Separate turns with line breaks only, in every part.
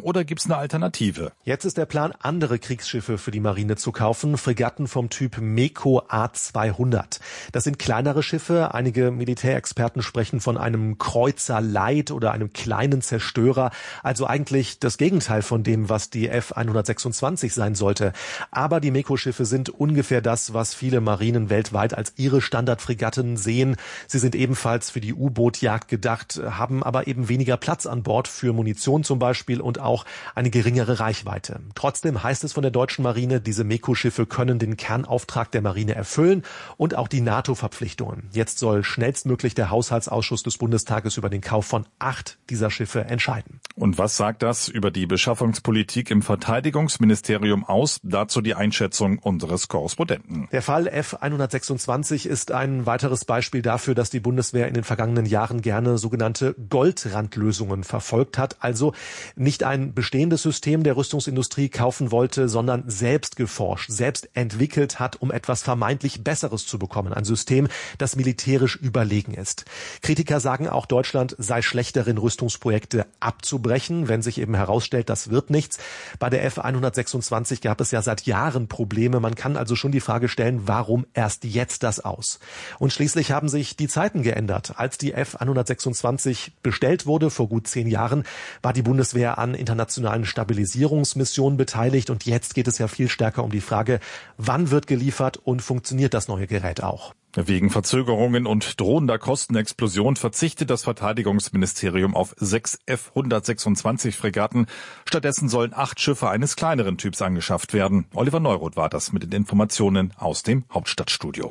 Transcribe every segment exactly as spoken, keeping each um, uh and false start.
oder gibt's eine Alternative?
Jetzt ist der Plan, andere Kriegsschiffe für die Marine zu kaufen, Fregatten vom Typ MEKO A zweihundert. Das sind kleinere Schiffe, einige Militärexperten sprechen von einem Kreuzer Light oder einem kleinen Zerstörer, also eigentlich das Gegenteil von dem, was die F hundertsechsundzwanzig sein sollte. Aber die MEKO-Schiffe sind ungefähr das, was viele Marinen weltweit als ihre Standardfregatten sehen. Sie sind ebenfalls für die U-Boot-Jagd gedacht, haben aber eben weniger Platz an Bord für Munition zum Beispiel und auch eine geringere Reichweite. Trotzdem heißt es von der deutschen Marine, diese MEKO-Schiffe können den Kernauftrag der Marine erfüllen und auch die NATO-Verpflichtungen. Jetzt soll schnellstmöglich der Haushaltsausschuss des Bundestages über den Kauf von acht dieser Schiffe entscheiden.
Und was sagt das über die Beschaffungspolitik im Verteidigungsministerium aus? Dazu die Einschätzung unseres Korrespondenten.
Der Fall F hundertsechsundzwanzig ist ein weiteres Beispiel dafür, dass die Bundeswehr in den vergangenen Jahren gerne sogenannte Goldrandlösungen verfolgt hat, also nicht ein bestehendes System der Rüstungsindustrie kaufen wollte, sondern selbst geforscht, selbst entwickelt hat, um etwas vermeintlich Besseres zu bekommen. Ein System, das militärisch überlegen ist. Kritiker sagen auch, Deutschland sei schlecht darin, Rüstungsprojekte abzubrechen, wenn sich eben herausstellt, das wird nichts. Bei der F hundertsechsundzwanzig gab es ja seit Jahren Probleme. Man kann also schon die Frage stellen, warum erst jetzt das aus? Und schließlich haben sich die Zeiten geändert. Als die F hundertsechsundzwanzig bestellt wurde, vor gut zehn Jahren, war die Bundeswehr an internationalen Stabilisierungsmissionen beteiligt. Und jetzt geht es ja viel stärker um die Frage, wann wird geliefert und funktioniert das neue Gerät auch?
Wegen Verzögerungen und drohender Kostenexplosion verzichtet das Verteidigungsministerium auf sechs F hundertsechsundzwanzig Fregatten. Stattdessen sollen acht Schiffe eines kleineren Typs angeschafft werden. Oliver Neuroth war das mit den Informationen aus dem Hauptstadtstudio.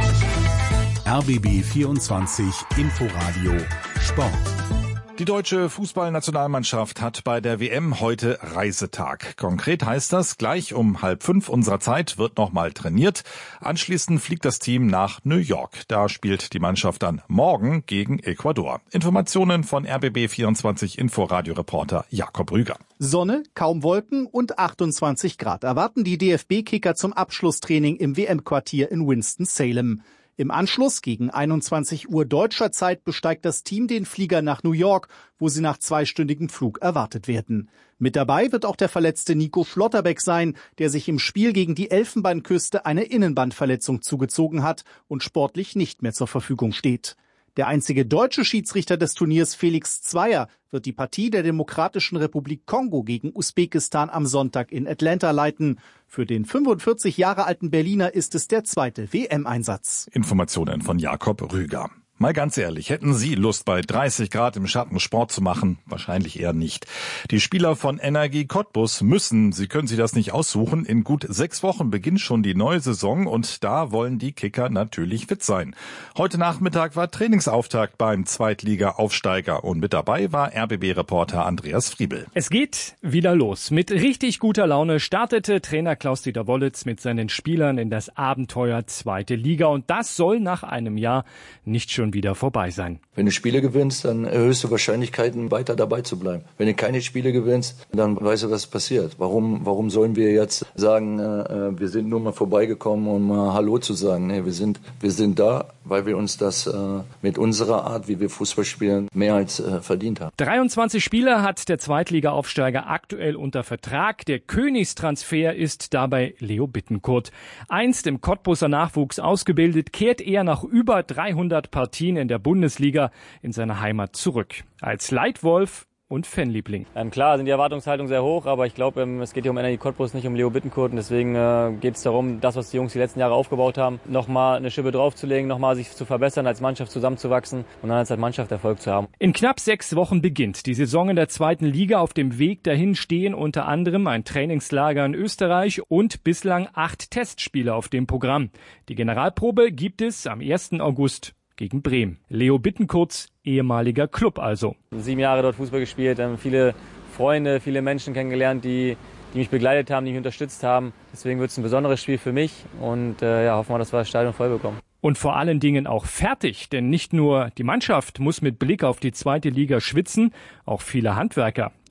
R B B vierundzwanzig Inforadio Sport.
Die deutsche Fußballnationalmannschaft hat bei der W M heute Reisetag. Konkret heißt das, gleich um halb fünf unserer Zeit wird nochmal trainiert. Anschließend fliegt das Team nach New York. Da spielt die Mannschaft dann morgen gegen Ecuador. Informationen von R B B vierundzwanzig Inforadio-Reporter Jakob Rüger.
Sonne, kaum Wolken und achtundzwanzig Grad erwarten die D F B-Kicker zum Abschlusstraining im W M-Quartier in Winston-Salem. Im Anschluss gegen einundzwanzig Uhr deutscher Zeit besteigt das Team den Flieger nach New York, wo sie nach zweistündigem Flug erwartet werden. Mit dabei wird auch der verletzte Nico Schlotterbeck sein, der sich im Spiel gegen die Elfenbeinküste eine Innenbandverletzung zugezogen hat und sportlich nicht mehr zur Verfügung steht. Der einzige deutsche Schiedsrichter des Turniers, Felix Zweier, wird die Partie der Demokratischen Republik Kongo gegen Usbekistan am Sonntag in Atlanta leiten. Für den fünfundvierzig Jahre alten Berliner ist es der zweite W M-Einsatz.
Informationen von Jakob Rüger. Mal ganz ehrlich, hätten Sie Lust, bei dreißig Grad im Schatten Sport zu machen? Wahrscheinlich eher nicht. Die Spieler von Energie Cottbus müssen, Sie können sich das nicht aussuchen, in gut sechs Wochen beginnt schon die neue Saison und da wollen die Kicker natürlich fit sein. Heute Nachmittag war Trainingsauftakt beim Zweitliga-Aufsteiger und mit dabei war R B B-Reporter Andreas Friebel.
Es geht wieder los. Mit richtig guter Laune startete Trainer Klaus-Dieter Wollitz mit seinen Spielern in das Abenteuer Zweite Liga und das soll nach einem Jahr nicht schon wieder vorbei sein.
Wenn du Spiele gewinnst, dann erhöhst du Wahrscheinlichkeiten, weiter dabei zu bleiben. Wenn du keine Spiele gewinnst, dann weißt du, was passiert. Warum, warum sollen wir jetzt sagen, äh, wir sind nur mal vorbeigekommen, um mal Hallo zu sagen? Nee, wir sind, wir sind da, weil wir uns das äh, mit unserer Art, wie wir Fußball spielen, mehr als äh, verdient haben.
dreiundzwanzig Spieler hat der Zweitliga-Aufsteiger aktuell unter Vertrag. Der Königstransfer ist dabei Leo Bittencourt. Einst im Cottbuser Nachwuchs ausgebildet, kehrt er nach über dreihundert Partien in der Bundesliga in seine Heimat zurück. Als Leitwolf und Fanliebling.
Ähm, klar sind die Erwartungshaltung sehr hoch, aber ich glaube, ähm, es geht hier um Energie Cottbus, nicht um Leo Bittencourt. Und deswegen äh, geht es darum, das, was die Jungs die letzten Jahre aufgebaut haben, nochmal eine Schippe draufzulegen, nochmal sich zu verbessern, als Mannschaft zusammenzuwachsen und dann als Mannschaft Erfolg zu haben.
In knapp sechs Wochen beginnt die Saison in der zweiten Liga. Auf dem Weg dahin stehen unter anderem ein Trainingslager in Österreich und bislang acht Testspiele auf dem Programm. Die Generalprobe gibt es am ersten August gegen Bremen. Leo Bittencourts ehemaliger Club also.
Sieben Jahre dort Fußball gespielt, viele Freunde, viele Menschen kennengelernt, die, die mich begleitet haben, die mich unterstützt haben. Deswegen wird es ein besonderes Spiel für mich und äh, ja, hoffen wir, dass wir das Stadion voll bekommen.
Und vor allen Dingen auch fertig, denn nicht nur die Mannschaft muss mit Blick auf die zweite Liga schwitzen, auch viele Handwerker.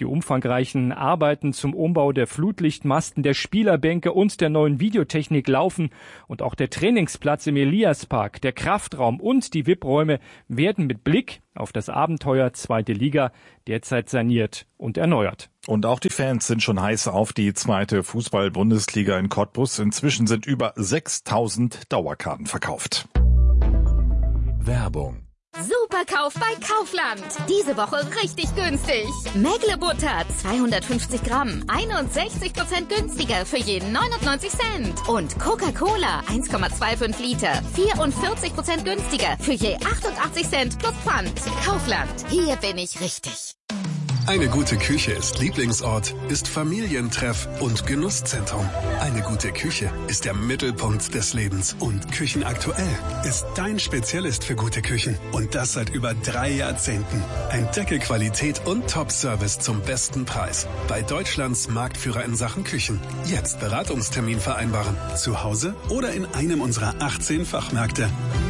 Die umfangreichen Arbeiten zum Umbau der Flutlichtmasten, der Spielerbänke und der neuen Videotechnik laufen und auch der Trainingsplatz im Eliaspark, der Kraftraum und die V I P-Räume werden mit Blick auf das Abenteuer zweite Liga derzeit saniert und erneuert.
Und auch die Fans sind schon heiß auf die zweite Fußball-Bundesliga in Cottbus. Inzwischen sind über sechstausend Dauerkarten verkauft.
Werbung.
Superkauf bei Kaufland. Diese Woche richtig günstig. Mägle-Butter zweihundertfünfzig Gramm, einundsechzig Prozent günstiger für jeden neunundneunzig Cent. Und Coca-Cola eins Komma fünfundzwanzig Liter, vierundvierzig Prozent günstiger für je achtundachtzig Cent plus Pfand. Kaufland, hier bin ich richtig.
Eine gute Küche ist Lieblingsort, ist Familientreff und Genusszentrum. Eine gute Küche ist der Mittelpunkt des Lebens. Und Küchenaktuell ist dein Spezialist für gute Küchen. Und das seit über drei Jahrzehnten. Entdecke Qualität und Top-Service zum besten Preis. Bei Deutschlands Marktführer in Sachen Küchen. Jetzt Beratungstermin vereinbaren. Zu Hause oder in einem unserer achtzehn Fachmärkte.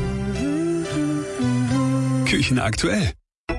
Küchenaktuell.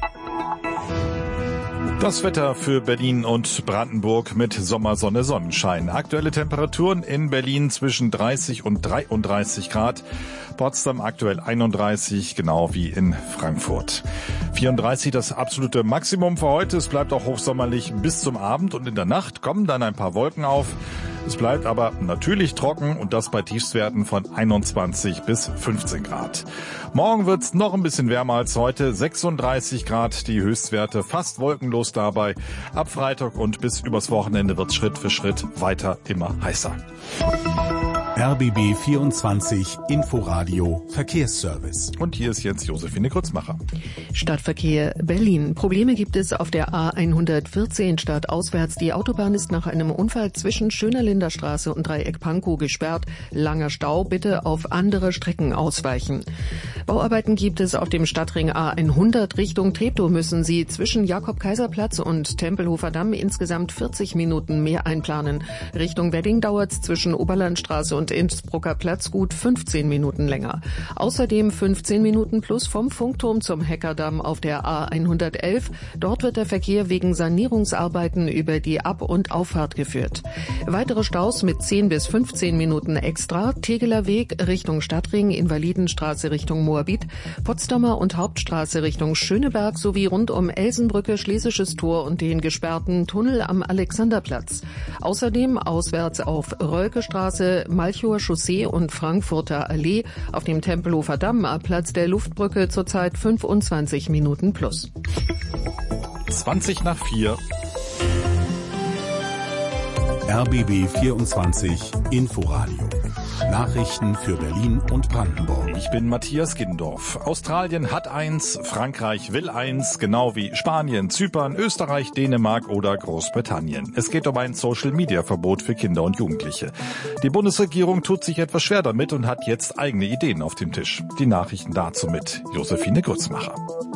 Das Wetter für Berlin und Brandenburg mit Sommersonne, Sonnenschein. Aktuelle Temperaturen in Berlin zwischen dreißig und dreiunddreißig Grad. Potsdam aktuell einunddreißig, genau wie in Frankfurt. vierunddreißig das absolute Maximum für heute. Es bleibt auch hochsommerlich bis zum Abend und in der Nacht kommen dann ein paar Wolken auf. Es bleibt aber natürlich trocken und das bei Tiefstwerten von einundzwanzig bis fünfzehn Grad. Morgen wird's noch ein bisschen wärmer als heute. sechsunddreißig Grad die Höchstwerte, fast wolkenlos dabei. Ab Freitag und bis übers Wochenende wird's Schritt für Schritt weiter immer heißer.
R B B vierundzwanzig Inforadio Verkehrsservice.
Und hier ist jetzt Josephine Grützmacher.
Stadtverkehr Berlin. Probleme gibt es auf der A hundertvierzehn stadtauswärts. Die Autobahn ist nach einem Unfall zwischen Schönerlinder Straße und Dreieck Pankow gesperrt. Langer Stau, bitte auf andere Strecken ausweichen. Bauarbeiten gibt es auf dem Stadtring A hundert Richtung Treptow. Müssen Sie zwischen Jakob-Kaiser-Platz und Tempelhofer Damm insgesamt vierzig Minuten mehr einplanen. Richtung Wedding dauert es zwischen Oberlandstraße und Innsbrucker Platz gut fünfzehn Minuten länger. Außerdem fünfzehn Minuten plus vom Funkturm zum Heckerdamm auf der A hundertelf. Dort wird der Verkehr wegen Sanierungsarbeiten über die Ab- und Auffahrt geführt. Weitere Staus mit zehn bis fünfzehn Minuten extra. Tegeler Weg Richtung Stadtring, Invalidenstraße Richtung Moabit, Potsdamer und Hauptstraße Richtung Schöneberg sowie rund um Elsenbrücke, Schlesisches Tor und den gesperrten Tunnel am Alexanderplatz. Außerdem auswärts auf Rölkestraße, Malchower Chaussee und Frankfurter Allee auf dem Tempelhofer Damm am Platz der Luftbrücke zurzeit fünfundzwanzig Minuten plus.
zwanzig nach vier.
R B B vierundzwanzig Inforadio. Nachrichten für Berlin und Brandenburg.
Ich bin Matthias Gindorf. Australien hat eins, Frankreich will eins, genau wie Spanien, Zypern, Österreich, Dänemark oder Großbritannien. Es geht um ein Social-Media-Verbot für Kinder und Jugendliche. Die Bundesregierung tut sich etwas schwer damit und hat jetzt eigene Ideen auf dem Tisch. Die Nachrichten dazu mit Josephine Grützmacher.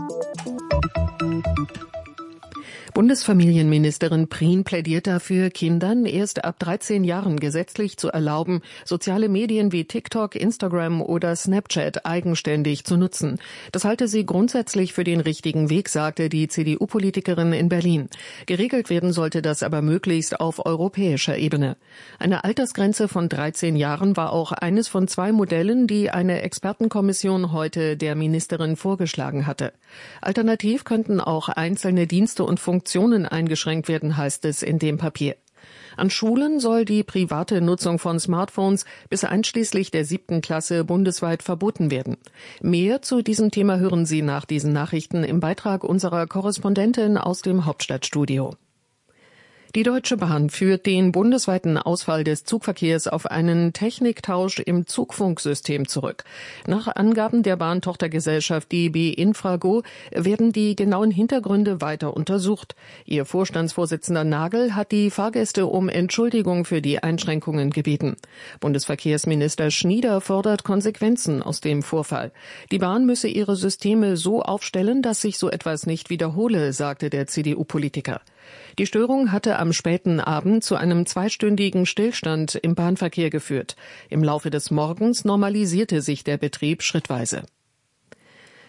Bundesfamilienministerin Prien plädiert dafür, Kindern erst ab dreizehn Jahren gesetzlich zu erlauben, soziale Medien wie TikTok, Instagram oder Snapchat eigenständig zu nutzen. Das halte sie grundsätzlich für den richtigen Weg, sagte die C D U-Politikerin in Berlin. Geregelt werden sollte das aber möglichst auf europäischer Ebene. Eine Altersgrenze von dreizehn Jahren war auch eines von zwei Modellen, die eine Expertenkommission heute der Ministerin vorgeschlagen hatte. Alternativ könnten auch einzelne Dienste und Funktionen eingeschränkt werden, heißt es in dem Papier. An Schulen soll die private Nutzung von Smartphones bis einschließlich der siebten Klasse bundesweit verboten werden. Mehr zu diesem Thema hören Sie nach diesen Nachrichten im Beitrag unserer Korrespondentin aus dem Hauptstadtstudio. Die Deutsche Bahn führt den bundesweiten Ausfall des Zugverkehrs auf einen Techniktausch im Zugfunksystem zurück. Nach Angaben der Bahntochtergesellschaft D B Infrago werden die genauen Hintergründe weiter untersucht. Ihr Vorstandsvorsitzender Nagel hat die Fahrgäste um Entschuldigung für die Einschränkungen gebeten. Bundesverkehrsminister Schnieder fordert Konsequenzen aus dem Vorfall. Die Bahn müsse ihre Systeme so aufstellen, dass sich so etwas nicht wiederhole, sagte der C D U-Politiker. Die Störung hatte am späten Abend zu einem zweistündigen Stillstand im Bahnverkehr geführt. Im Laufe des Morgens normalisierte sich der Betrieb schrittweise.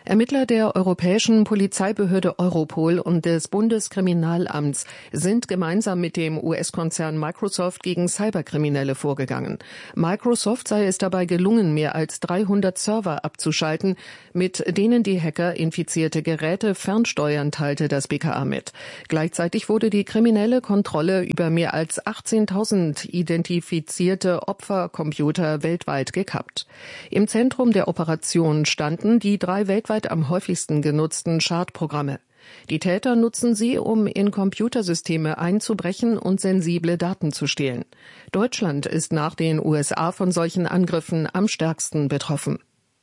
Ermittler der europäischen Polizeibehörde Europol und des Bundeskriminalamts sind gemeinsam mit dem U S-Konzern Microsoft gegen Cyberkriminelle vorgegangen. Microsoft sei es dabei gelungen, mehr als dreihundert Server abzuschalten, mit denen die Hacker infizierte Geräte fernsteuern, teilte das B K A mit. Gleichzeitig wurde die kriminelle Kontrolle über mehr als achtzehntausend identifizierte Opfercomputer weltweit gekappt. Im Zentrum der Operation standen die drei weltweit am häufigsten genutzten Schadprogramme. Die Täter nutzen sie, um in Computersysteme einzubrechen und sensible Daten zu stehlen. Deutschland ist nach den U S A von solchen Angriffen am stärksten betroffen.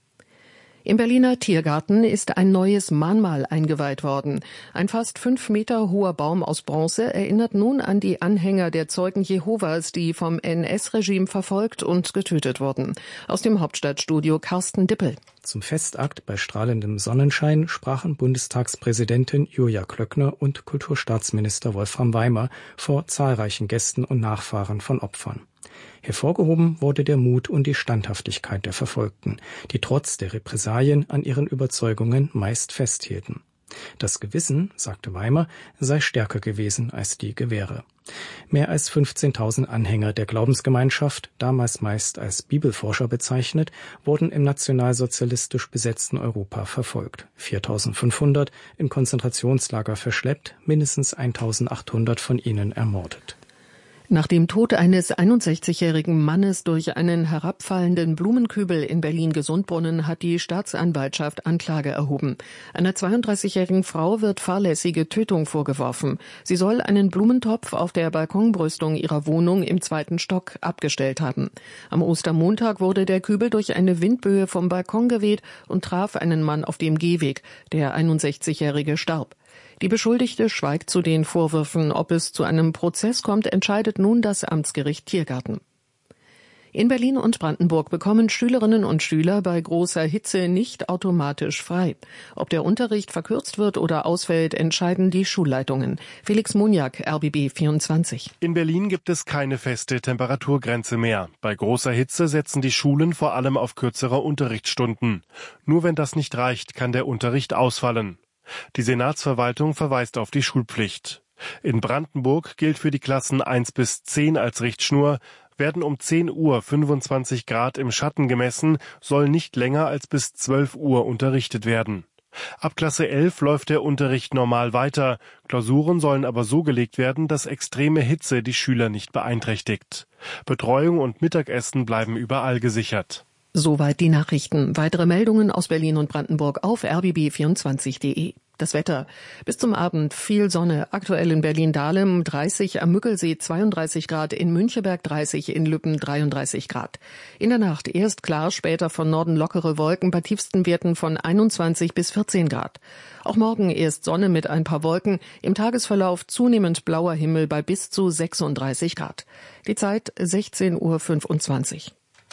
Im Berliner Tiergarten ist ein neues Mahnmal eingeweiht worden. Ein fast fünf Meter hoher Baum aus Bronze erinnert nun an die Anhänger der Zeugen Jehovas, die vom N S-Regime verfolgt und getötet wurden. Aus dem Hauptstadtstudio Carsten Dippel.
Zum Festakt bei strahlendem Sonnenschein sprachen Bundestagspräsidentin Julia Klöckner und Kulturstaatsminister Wolfram Weimer vor zahlreichen Gästen und Nachfahren von Opfern. Hervorgehoben wurde der Mut und die Standhaftigkeit der Verfolgten, die trotz der Repressalien an ihren Überzeugungen meist festhielten. Das Gewissen, sagte Weimer, sei stärker gewesen als die Gewehre. Mehr als fünfzehntausend Anhänger der Glaubensgemeinschaft, damals meist als Bibelforscher bezeichnet, wurden im nationalsozialistisch besetzten Europa verfolgt. viertausendfünfhundert in Konzentrationslager verschleppt, mindestens eintausendachthundert von ihnen ermordet.
Nach dem Tod eines einundsechzigjährigen Mannes durch einen herabfallenden Blumenkübel in Berlin-Gesundbrunnen hat die Staatsanwaltschaft Anklage erhoben. Einer zweiunddreißigjährigen Frau wird fahrlässige Tötung vorgeworfen. Sie soll einen Blumentopf auf der Balkonbrüstung ihrer Wohnung im zweiten Stock abgestellt haben. Am Ostermontag wurde der Kübel durch eine Windböe vom Balkon geweht und traf einen Mann auf dem Gehweg. Der einundsechzigjährige starb. Die Beschuldigte schweigt zu den Vorwürfen. Ob es zu einem Prozess kommt, entscheidet nun das Amtsgericht Tiergarten. In Berlin und Brandenburg bekommen Schülerinnen und Schüler bei großer Hitze nicht automatisch frei. Ob der Unterricht verkürzt wird oder ausfällt, entscheiden die Schulleitungen. Felix Moniak, R B B vierundzwanzig.
In Berlin gibt es keine feste Temperaturgrenze mehr. Bei großer Hitze setzen die Schulen vor allem auf kürzere Unterrichtsstunden. Nur wenn das nicht reicht, kann der Unterricht ausfallen. Die Senatsverwaltung verweist auf die Schulpflicht. In Brandenburg gilt für die Klassen eins bis zehn als Richtschnur, werden um zehn Uhr fünfundzwanzig Grad im Schatten gemessen, soll nicht länger als bis zwölf Uhr unterrichtet werden. Ab Klasse elf läuft der Unterricht normal weiter. Klausuren sollen aber so gelegt werden, dass extreme Hitze die Schüler nicht beeinträchtigt. Betreuung und Mittagessen bleiben überall gesichert.
Soweit die Nachrichten. Weitere Meldungen aus Berlin und Brandenburg auf r b b vierundzwanzig punkt de. Das Wetter. Bis zum Abend viel Sonne. Aktuell in Berlin-Dahlem dreißig, am Müggelsee zweiunddreißig Grad, in Müncheberg dreißig, in Lübben dreiunddreißig Grad. In der Nacht erst klar, später von Norden lockere Wolken bei tiefsten Werten von einundzwanzig bis vierzehn Grad. Auch morgen erst Sonne mit ein paar Wolken. Im Tagesverlauf zunehmend blauer Himmel bei bis zu sechsunddreißig Grad. Die Zeit sechzehn Uhr fünfundzwanzig.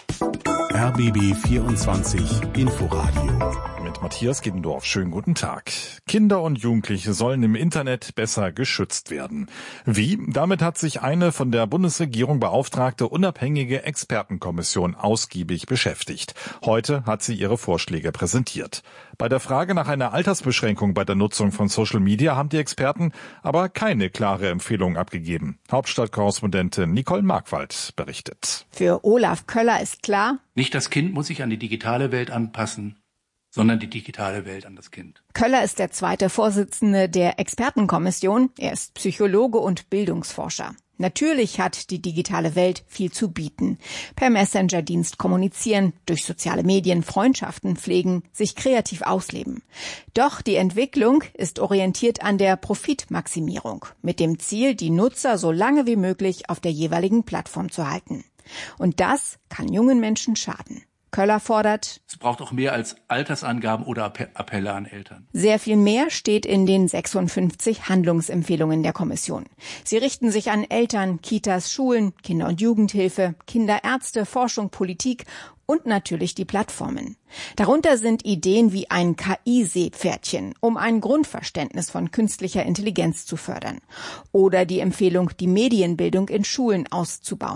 R B B vierundzwanzig Inforadio.
Mit Matthias Giddendorf. Schönen guten Tag. Kinder und Jugendliche sollen im Internet besser geschützt werden. Wie? Damit hat sich eine von der Bundesregierung beauftragte unabhängige Expertenkommission ausgiebig beschäftigt. Heute hat sie ihre Vorschläge präsentiert. Bei der Frage nach einer Altersbeschränkung bei der Nutzung von Social Media haben die Experten aber keine klare Empfehlung abgegeben. Hauptstadtkorrespondentin Nicole Markwald berichtet.
Für Olaf Köller ist klar:
Nicht das Kind muss sich an die digitale Welt anpassen, sondern die digitale Welt an das Kind.
Köller ist der zweite Vorsitzende der Expertenkommission. Er ist Psychologe und Bildungsforscher. Natürlich hat die digitale Welt viel zu bieten. Per Messenger-Dienst kommunizieren, durch soziale Medien Freundschaften pflegen, sich kreativ ausleben. Doch die Entwicklung ist orientiert an der Profitmaximierung, mit dem Ziel, die Nutzer so lange wie möglich auf der jeweiligen Plattform zu halten. Und das kann jungen Menschen schaden. Köller fordert:
Es braucht auch mehr als Altersangaben oder Appelle an Eltern.
Sehr viel mehr steht in den sechsundfünfzig Handlungsempfehlungen der Kommission. Sie richten sich an Eltern, Kitas, Schulen, Kinder- und Jugendhilfe, Kinderärzte, Forschung, Politik und natürlich die Plattformen. Darunter sind Ideen wie ein K I-Seepferdchen, um ein Grundverständnis von künstlicher Intelligenz zu fördern. Oder die Empfehlung, die Medienbildung in Schulen auszubauen.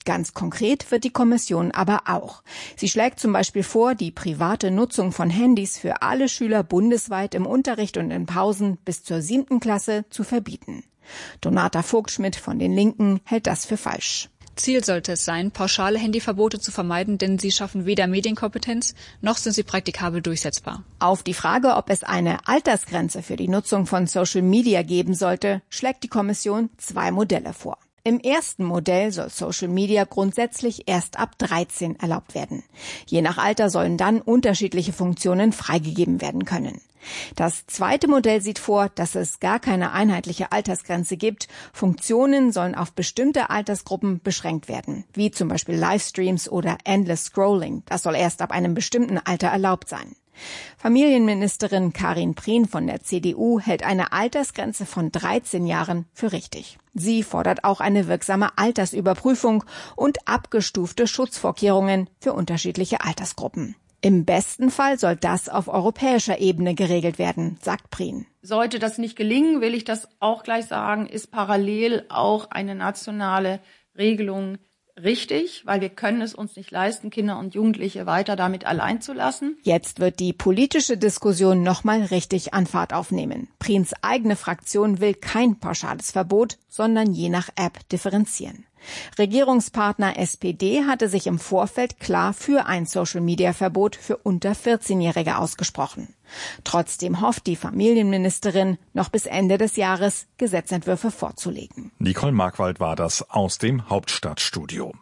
Ganz konkret wird die Kommission aber auch. Sie schlägt zum Beispiel vor, die private Nutzung von Handys für alle Schüler bundesweit im Unterricht und in Pausen bis zur siebten Klasse zu verbieten. Donata Vogtschmidt von den Linken hält das für falsch.
Ziel sollte es sein, pauschale Handyverbote zu vermeiden, denn sie schaffen weder Medienkompetenz, noch sind sie praktikabel durchsetzbar.
Auf die Frage, ob es eine Altersgrenze für die Nutzung von Social Media geben sollte, schlägt die Kommission zwei Modelle vor. Im ersten Modell soll Social Media grundsätzlich erst ab dreizehn erlaubt werden. Je nach Alter sollen dann unterschiedliche Funktionen freigegeben werden können. Das zweite Modell sieht vor, dass es gar keine einheitliche Altersgrenze gibt. Funktionen sollen auf bestimmte Altersgruppen beschränkt werden, wie zum Beispiel Livestreams oder Endless Scrolling. Das soll erst ab einem bestimmten Alter erlaubt sein. Familienministerin Karin Prien von der C D U hält eine Altersgrenze von dreizehn Jahren für richtig. Sie fordert auch eine wirksame Altersüberprüfung und abgestufte Schutzvorkehrungen für unterschiedliche Altersgruppen. Im besten Fall soll das auf europäischer Ebene geregelt werden, sagt Prien.
Sollte das nicht gelingen, will ich das auch gleich sagen, ist parallel auch eine nationale Regelung richtig, weil wir können es uns nicht leisten, Kinder und Jugendliche weiter damit allein zu lassen.
Jetzt wird die politische Diskussion nochmal richtig an Fahrt aufnehmen. Priens eigene Fraktion will kein pauschales Verbot, sondern je nach App differenzieren. Regierungspartner S P D hatte sich im Vorfeld klar für ein Social-Media-Verbot für unter vierzehnjährige ausgesprochen. Trotzdem hofft die Familienministerin, noch bis Ende des Jahres Gesetzentwürfe vorzulegen.
Nicole Markwald war das aus dem Hauptstadtstudio.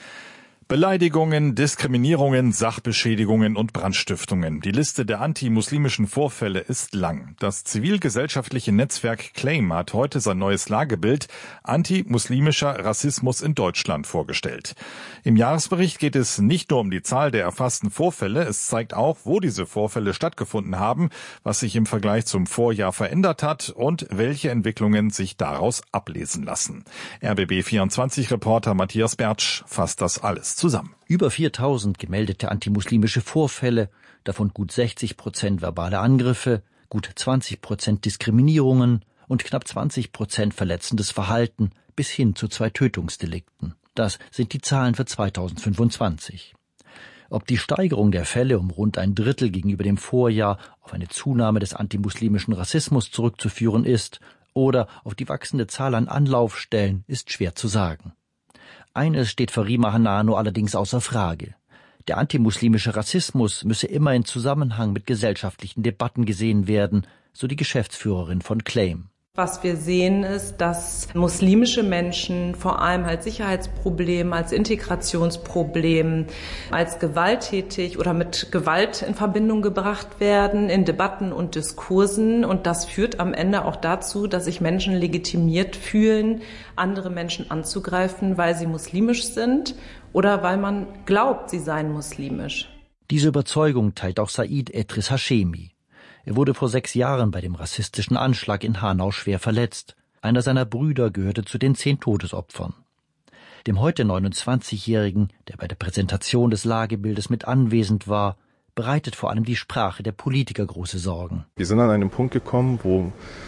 Beleidigungen, Diskriminierungen, Sachbeschädigungen und Brandstiftungen. Die Liste der antimuslimischen Vorfälle ist lang. Das zivilgesellschaftliche Netzwerk Claim hat heute sein neues Lagebild Antimuslimischer Rassismus in Deutschland vorgestellt. Im Jahresbericht geht es nicht nur um die Zahl der erfassten Vorfälle, es zeigt auch, wo diese Vorfälle stattgefunden haben, was sich im Vergleich zum Vorjahr verändert hat und welche Entwicklungen sich daraus ablesen lassen. R B B vierundzwanzig-Reporter Matthias Bertsch fasst das alles zusammen.
Über viertausend gemeldete antimuslimische Vorfälle, davon gut sechzig Prozent verbale Angriffe, gut zwanzig Prozent Diskriminierungen und knapp zwanzig Prozent verletzendes Verhalten bis hin zu zwei Tötungsdelikten. Das sind die Zahlen für zweitausendfünfundzwanzig. Ob die Steigerung der Fälle um rund ein Drittel gegenüber dem Vorjahr auf eine Zunahme des antimuslimischen Rassismus zurückzuführen ist oder auf die wachsende Zahl an Anlaufstellen, ist schwer zu sagen. Eines steht für Rima Hanano allerdings außer Frage. Der antimuslimische Rassismus müsse immer in Zusammenhang mit gesellschaftlichen Debatten gesehen werden, so die Geschäftsführerin von Claim.
Was wir sehen ist, dass muslimische Menschen vor allem als Sicherheitsproblem, als Integrationsproblem, als gewalttätig oder mit Gewalt in Verbindung gebracht werden in Debatten und Diskursen. Und das führt am Ende auch dazu, dass sich Menschen legitimiert fühlen, andere Menschen anzugreifen, weil sie muslimisch sind oder weil man glaubt, sie seien muslimisch.
Diese Überzeugung teilt auch Said Edris Hashemi. Er wurde vor sechs Jahren bei dem rassistischen Anschlag in Hanau schwer verletzt. Einer seiner Brüder gehörte zu den zehn Todesopfern. Dem heute neunundzwanzigjährigen, der bei der Präsentation des Lagebildes mit anwesend war, bereitet vor allem die Sprache der Politiker große Sorgen.
Wir sind an einen Punkt gekommen, wo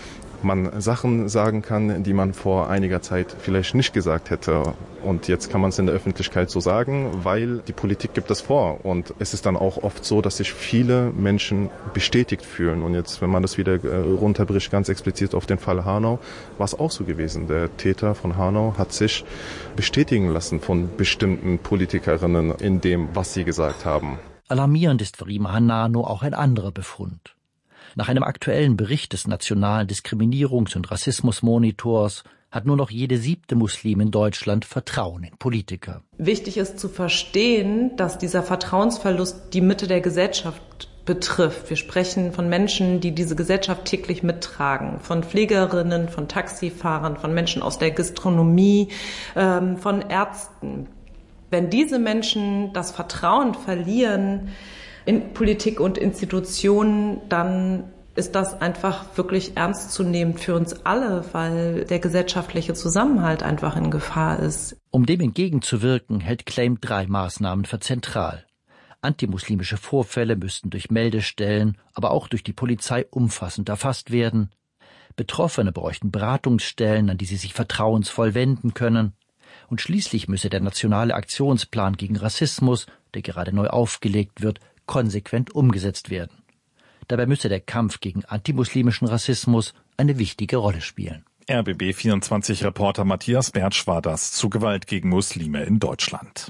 man Sachen sagen kann, die man vor einiger Zeit vielleicht nicht gesagt hätte. Und jetzt kann man es in der Öffentlichkeit so sagen, weil die Politik gibt es vor. Und es ist dann auch oft so, dass sich viele Menschen bestätigt fühlen. Und jetzt, wenn man das wieder runterbricht, ganz explizit auf den Fall Hanau, war es auch so gewesen. Der Täter von Hanau hat sich bestätigen lassen von bestimmten Politikerinnen in dem, was sie gesagt haben.
Alarmierend ist für Rima Hanano auch ein anderer Befund. Nach einem aktuellen Bericht des Nationalen Diskriminierungs- und Rassismusmonitors hat nur noch jede siebte Muslim in Deutschland Vertrauen in Politiker.
Wichtig ist zu verstehen, dass dieser Vertrauensverlust die Mitte der Gesellschaft betrifft. Wir sprechen von Menschen, die diese Gesellschaft täglich mittragen, von Pflegerinnen, von Taxifahrern, von Menschen aus der Gastronomie, ähm, von Ärzten. Wenn diese Menschen das Vertrauen verlieren in Politik und Institutionen, dann ist das einfach wirklich ernstzunehmend für uns alle, weil der gesellschaftliche Zusammenhalt einfach in Gefahr ist.
Um dem entgegenzuwirken, hält Claim drei Maßnahmen für zentral. Antimuslimische Vorfälle müssten durch Meldestellen, aber auch durch die Polizei umfassend erfasst werden. Betroffene bräuchten Beratungsstellen, an die sie sich vertrauensvoll wenden können. Und schließlich müsse der nationale Aktionsplan gegen Rassismus, der gerade neu aufgelegt wird, konsequent umgesetzt werden. Dabei müsse der Kampf gegen antimuslimischen Rassismus eine wichtige Rolle spielen.
R B B vierundzwanzig-Reporter Matthias Bertsch war das zu Gewalt gegen Muslime in Deutschland.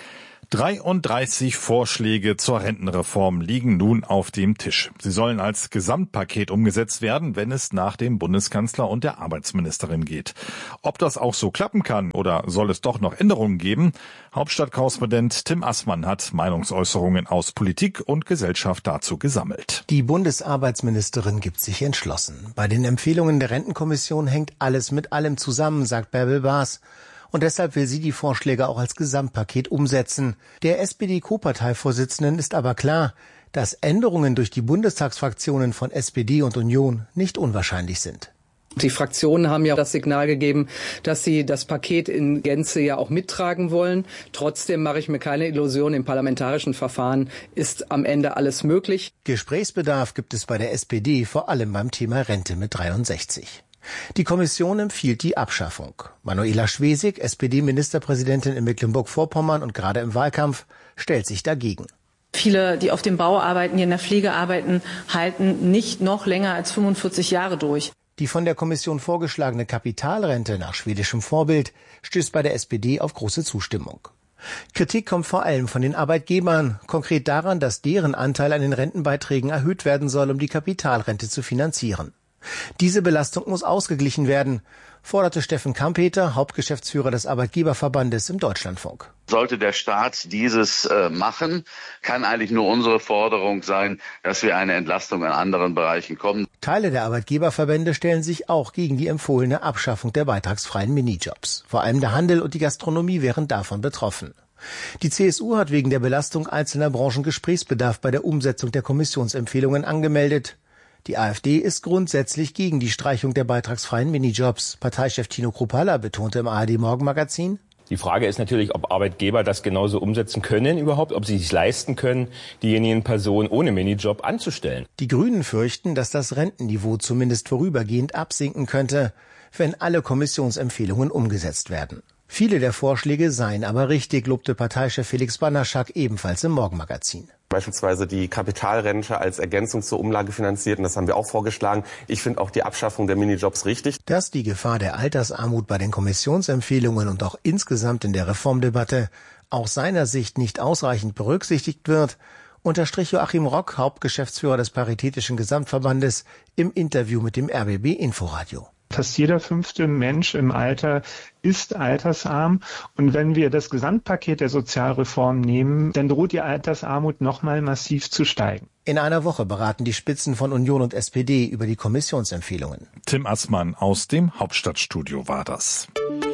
dreiunddreißig Vorschläge zur Rentenreform liegen nun auf dem Tisch. Sie sollen als Gesamtpaket umgesetzt werden, wenn es nach dem Bundeskanzler und der Arbeitsministerin geht. Ob das auch so klappen kann oder soll es doch noch Änderungen geben? Hauptstadtkorrespondent Tim Assmann hat Meinungsäußerungen aus Politik und Gesellschaft dazu gesammelt.
Die Bundesarbeitsministerin gibt sich entschlossen. Bei den Empfehlungen der Rentenkommission hängt alles mit allem zusammen, sagt Bärbel Baas. Und deshalb will sie die Vorschläge auch als Gesamtpaket umsetzen. Der S P D-Co-Parteivorsitzenden ist aber klar, dass Änderungen durch die Bundestagsfraktionen von S P D und Union nicht unwahrscheinlich sind.
Die Fraktionen haben ja das Signal gegeben, dass sie das Paket in Gänze ja auch mittragen wollen. Trotzdem mache ich mir keine Illusion, im parlamentarischen Verfahren ist am Ende alles möglich.
Gesprächsbedarf gibt es bei der S P D, vor allem beim Thema Rente mit dreiundsechzig. Die Kommission empfiehlt die Abschaffung. Manuela Schwesig, S P D-Ministerpräsidentin in Mecklenburg-Vorpommern und gerade im Wahlkampf, stellt sich dagegen.
Viele, die auf dem Bau arbeiten, die in der Pflege arbeiten, halten nicht noch länger als fünfundvierzig Jahre durch.
Die von der Kommission vorgeschlagene Kapitalrente nach schwedischem Vorbild stößt bei der S P D auf große Zustimmung. Kritik kommt vor allem von den Arbeitgebern, konkret daran, dass deren Anteil an den Rentenbeiträgen erhöht werden soll, um die Kapitalrente zu finanzieren. Diese Belastung muss ausgeglichen werden, forderte Steffen Kampeter, Hauptgeschäftsführer des Arbeitgeberverbandes im Deutschlandfunk.
Sollte der Staat dieses äh, machen, kann eigentlich nur unsere Forderung sein, dass wir eine Entlastung in anderen Bereichen kommen.
Teile der Arbeitgeberverbände stellen sich auch gegen die empfohlene Abschaffung der beitragsfreien Minijobs. Vor allem der Handel und die Gastronomie wären davon betroffen. Die C S U hat wegen der Belastung einzelner Branchen Gesprächsbedarf bei der Umsetzung der Kommissionsempfehlungen angemeldet. Die AfD ist grundsätzlich gegen die Streichung der beitragsfreien Minijobs. Parteichef Tino Kruppalla betonte im A R D-Morgenmagazin:
Die Frage ist natürlich, ob Arbeitgeber das genauso umsetzen können überhaupt, ob sie sich leisten können, diejenigen Personen ohne Minijob anzustellen.
Die Grünen fürchten, dass das Rentenniveau zumindest vorübergehend absinken könnte, wenn alle Kommissionsempfehlungen umgesetzt werden. Viele der Vorschläge seien aber richtig, lobte Parteichef Felix Banaschak ebenfalls im Morgenmagazin.
Beispielsweise die Kapitalrente als Ergänzung zur Umlage finanziert, und das haben wir auch vorgeschlagen. Ich finde auch die Abschaffung der Minijobs richtig.
Dass die Gefahr der Altersarmut bei den Kommissionsempfehlungen und auch insgesamt in der Reformdebatte aus seiner Sicht nicht ausreichend berücksichtigt wird, unterstrich Joachim Rock, Hauptgeschäftsführer des Paritätischen Gesamtverbandes, im Interview mit dem R B B Inforadio.
Fast jeder fünfte Mensch im Alter ist altersarm. Und wenn wir das Gesamtpaket der Sozialreform nehmen, dann droht die Altersarmut nochmal massiv zu steigen.
In einer Woche beraten die Spitzen von Union und S P D über die Kommissionsempfehlungen.
Tim Assmann aus dem Hauptstadtstudio war das.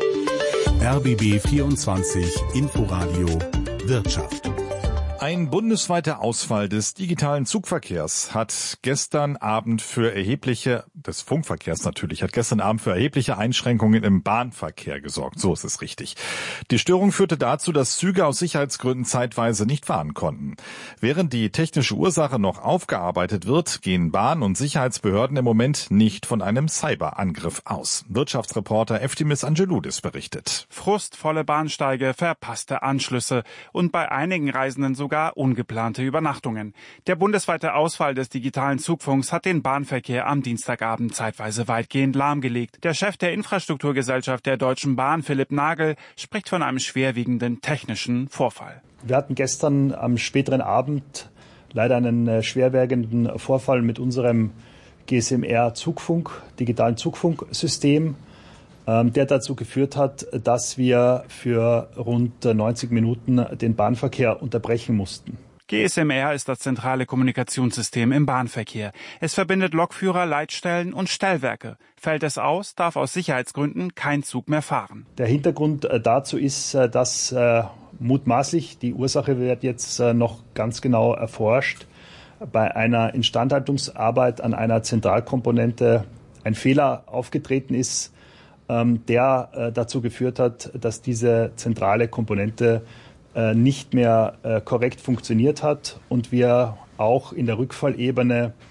R B B vierundzwanzig Inforadio Wirtschaft.
Ein bundesweiter Ausfall des digitalen Zugverkehrs hat gestern Abend für erhebliche, des Funkverkehrs natürlich, hat gestern Abend für erhebliche Einschränkungen im Bahnverkehr gesorgt. So ist es richtig. Die Störung führte dazu, dass Züge aus Sicherheitsgründen zeitweise nicht fahren konnten. Während die technische Ursache noch aufgearbeitet wird, gehen Bahn- und Sicherheitsbehörden im Moment nicht von einem Cyberangriff aus. Wirtschaftsreporter Eftimis Angeloudis berichtet.
Frustvolle Bahnsteige, verpasste Anschlüsse und bei einigen Reisenden sogar ungeplante Übernachtungen. Der bundesweite Ausfall des digitalen Zugfunks hat den Bahnverkehr am Dienstagabend zeitweise weitgehend lahmgelegt. Der Chef der Infrastrukturgesellschaft der Deutschen Bahn, Philipp Nagel, spricht von einem schwerwiegenden technischen Vorfall.
Wir hatten gestern am späteren Abend leider einen schwerwiegenden Vorfall mit unserem G S M R-Zugfunk, digitalen Zugfunksystem, der dazu geführt hat, dass wir für rund neunzig Minuten den Bahnverkehr unterbrechen mussten.
G S M R ist das zentrale Kommunikationssystem im Bahnverkehr. Es verbindet Lokführer, Leitstellen und Stellwerke. Fällt es aus, darf aus Sicherheitsgründen kein Zug mehr fahren.
Der Hintergrund dazu ist, dass äh, mutmaßlich, die Ursache wird jetzt äh, noch ganz genau erforscht, bei einer Instandhaltungsarbeit an einer Zentralkomponente ein Fehler aufgetreten ist, der äh, dazu geführt hat, dass diese zentrale Komponente äh, nicht mehr äh, korrekt funktioniert hat und wir auch in der Rückfallebene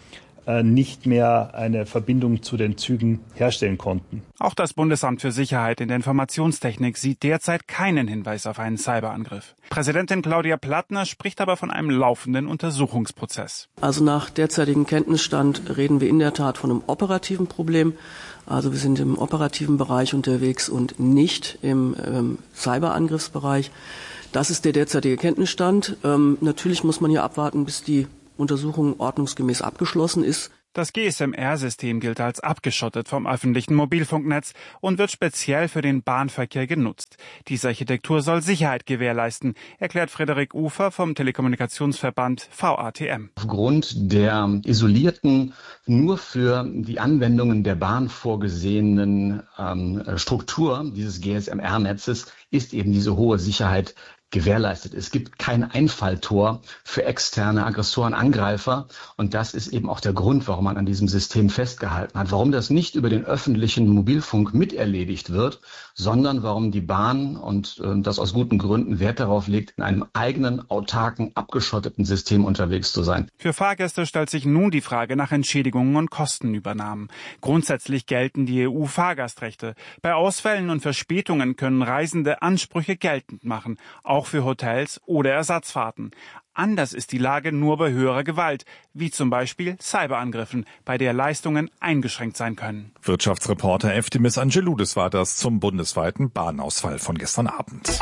nicht mehr eine Verbindung zu den Zügen herstellen konnten.
Auch das Bundesamt für Sicherheit in der Informationstechnik sieht derzeit keinen Hinweis auf einen Cyberangriff. Präsidentin Claudia Plattner spricht aber von einem laufenden Untersuchungsprozess.
Also nach derzeitigem Kenntnisstand reden wir in der Tat von einem operativen Problem. Also wir sind im operativen Bereich unterwegs und nicht im ähm, Cyberangriffsbereich. Das ist der derzeitige Kenntnisstand. Ähm, natürlich muss man hier abwarten, bis die Untersuchung ordnungsgemäß abgeschlossen ist.
Das G S M R-System gilt als abgeschottet vom öffentlichen Mobilfunknetz und wird speziell für den Bahnverkehr genutzt. Diese Architektur soll Sicherheit gewährleisten, erklärt Frederik Ufer vom Telekommunikationsverband V A T M.
Aufgrund der isolierten, nur für die Anwendungen der Bahn vorgesehenen ähm, Struktur dieses G S M R-Netzes ist eben diese hohe Sicherheit gewährleistet. Es gibt kein Einfalltor für externe Aggressoren, Angreifer. Und das ist eben auch der Grund, warum man an diesem System festgehalten hat. Warum das nicht über den öffentlichen Mobilfunk miterledigt wird, sondern warum die Bahn und äh, das aus guten Gründen Wert darauf legt, in einem eigenen, autarken, abgeschotteten System unterwegs zu sein.
Für Fahrgäste stellt sich nun die Frage nach Entschädigungen und Kostenübernahmen. Grundsätzlich gelten die E U-Fahrgastrechte. Bei Ausfällen und Verspätungen können Reisende Ansprüche geltend machen, auch für Hotels oder Ersatzfahrten. Anders ist die Lage nur bei höherer Gewalt, wie zum Beispiel Cyberangriffen, bei der Leistungen eingeschränkt sein können.
Wirtschaftsreporter Eftimis Angeloudis war das zum bundesweiten Bahnausfall von gestern Abend.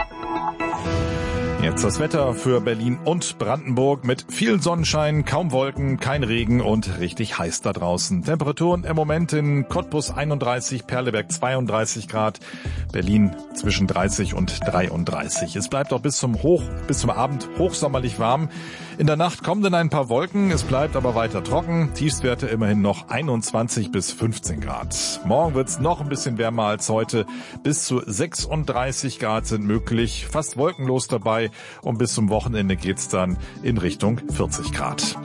Jetzt das Wetter für Berlin und Brandenburg mit viel Sonnenschein, kaum Wolken, kein Regen und richtig heiß da draußen. Temperaturen im Moment in Cottbus einunddreißig, Perleberg zweiunddreißig Grad, Berlin zwischen dreißig und dreiunddreißig. Es bleibt auch bis zum Hoch, bis zum Abend hochsommerlich warm. In der Nacht kommen dann ein paar Wolken, es bleibt aber weiter trocken. Tiefstwerte immerhin noch einundzwanzig bis fünfzehn Grad. Morgen wird's noch ein bisschen wärmer als heute. Bis zu sechsunddreißig Grad sind möglich, fast wolkenlos dabei. Und bis zum Wochenende geht's dann in Richtung vierzig Grad.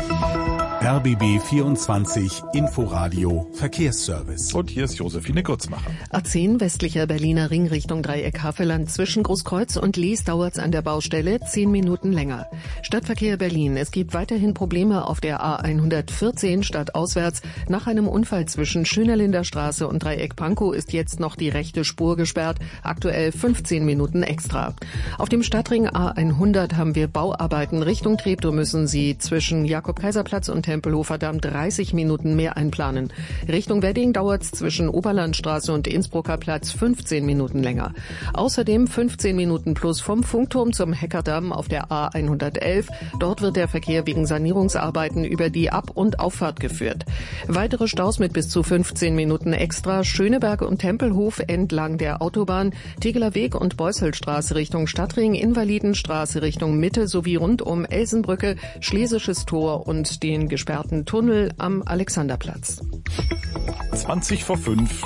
R B B vierundzwanzig Inforadio Verkehrsservice.
Und hier ist Josephine Gutzmacher.
A zehn westlicher Berliner Ring Richtung Dreieck Havelland zwischen Großkreuz und Lies dauert's an der Baustelle zehn Minuten länger. Stadtverkehr Berlin. Es gibt weiterhin Probleme auf der A hundertvierzehn stadtauswärts. Nach einem Unfall zwischen Schönerlinder Straße und Dreieck Pankow ist jetzt noch die rechte Spur gesperrt. Aktuell fünfzehn Minuten extra. Auf dem Stadtring A hundert haben wir Bauarbeiten Richtung Treptow, müssen Sie zwischen Jakob-Kaiser-Platz und Tempelhofer Damm dreißig Minuten mehr einplanen. Richtung Wedding dauert es zwischen Oberlandstraße und Innsbrucker Platz fünfzehn Minuten länger. Außerdem fünfzehn Minuten plus vom Funkturm zum Heckerdamm auf der A hundertelf. Dort wird der Verkehr wegen Sanierungsarbeiten über die Ab- und Auffahrt geführt. Weitere Staus mit bis zu fünfzehn Minuten extra. Schöneberg und Tempelhof entlang der Autobahn, Tegeler Weg und Beusselstraße Richtung Stadtring, Invalidenstraße Richtung Mitte sowie rund um Elsenbrücke, Schlesisches Tor und den gesperrten Tunnel am Alexanderplatz.
zwanzig vor fünf.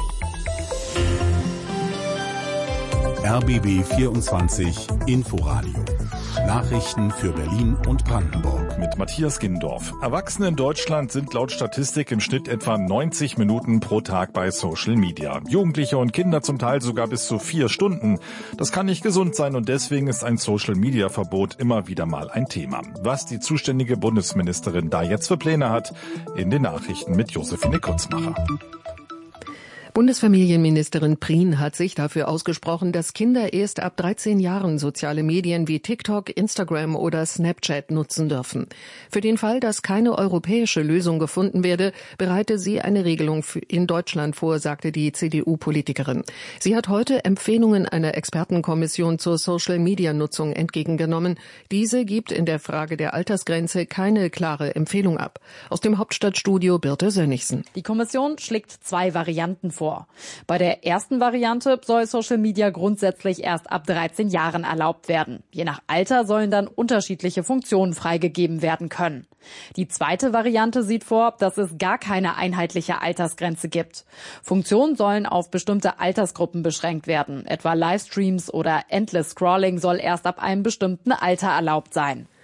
R B B vierundzwanzig Inforadio. Nachrichten für Berlin und Brandenburg.
Mit Matthias Gindorf. Erwachsene in Deutschland sind laut Statistik im Schnitt etwa neunzig Minuten pro Tag bei Social Media. Jugendliche und Kinder zum Teil sogar bis zu vier Stunden. Das kann nicht gesund sein und deswegen ist ein Social Media Verbot immer wieder mal ein Thema. Was die zuständige Bundesministerin da jetzt für Pläne hat, in den Nachrichten mit Josephine Kutzmacher.
Bundesfamilienministerin Prien hat sich dafür ausgesprochen, dass Kinder erst ab dreizehn Jahren soziale Medien wie TikTok, Instagram oder Snapchat nutzen dürfen. Für den Fall, dass keine europäische Lösung gefunden werde, bereite sie eine Regelung in Deutschland vor, sagte die C D U-Politikerin. Sie hat heute Empfehlungen einer Expertenkommission zur Social-Media-Nutzung entgegengenommen. Diese gibt in der Frage der Altersgrenze keine klare Empfehlung ab. Aus dem Hauptstadtstudio Birte Sönnigsen.
Die Kommission schlägt zwei Varianten vor. Bei der ersten Variante soll Social Media grundsätzlich erst ab dreizehn Jahren erlaubt werden. Je nach Alter sollen dann unterschiedliche Funktionen freigegeben werden können. Die zweite Variante sieht vor, dass es gar keine einheitliche Altersgrenze gibt. Funktionen sollen auf bestimmte Altersgruppen beschränkt werden. Etwa Livestreams oder Endless Scrolling soll erst ab einem bestimmten Alter erlaubt sein.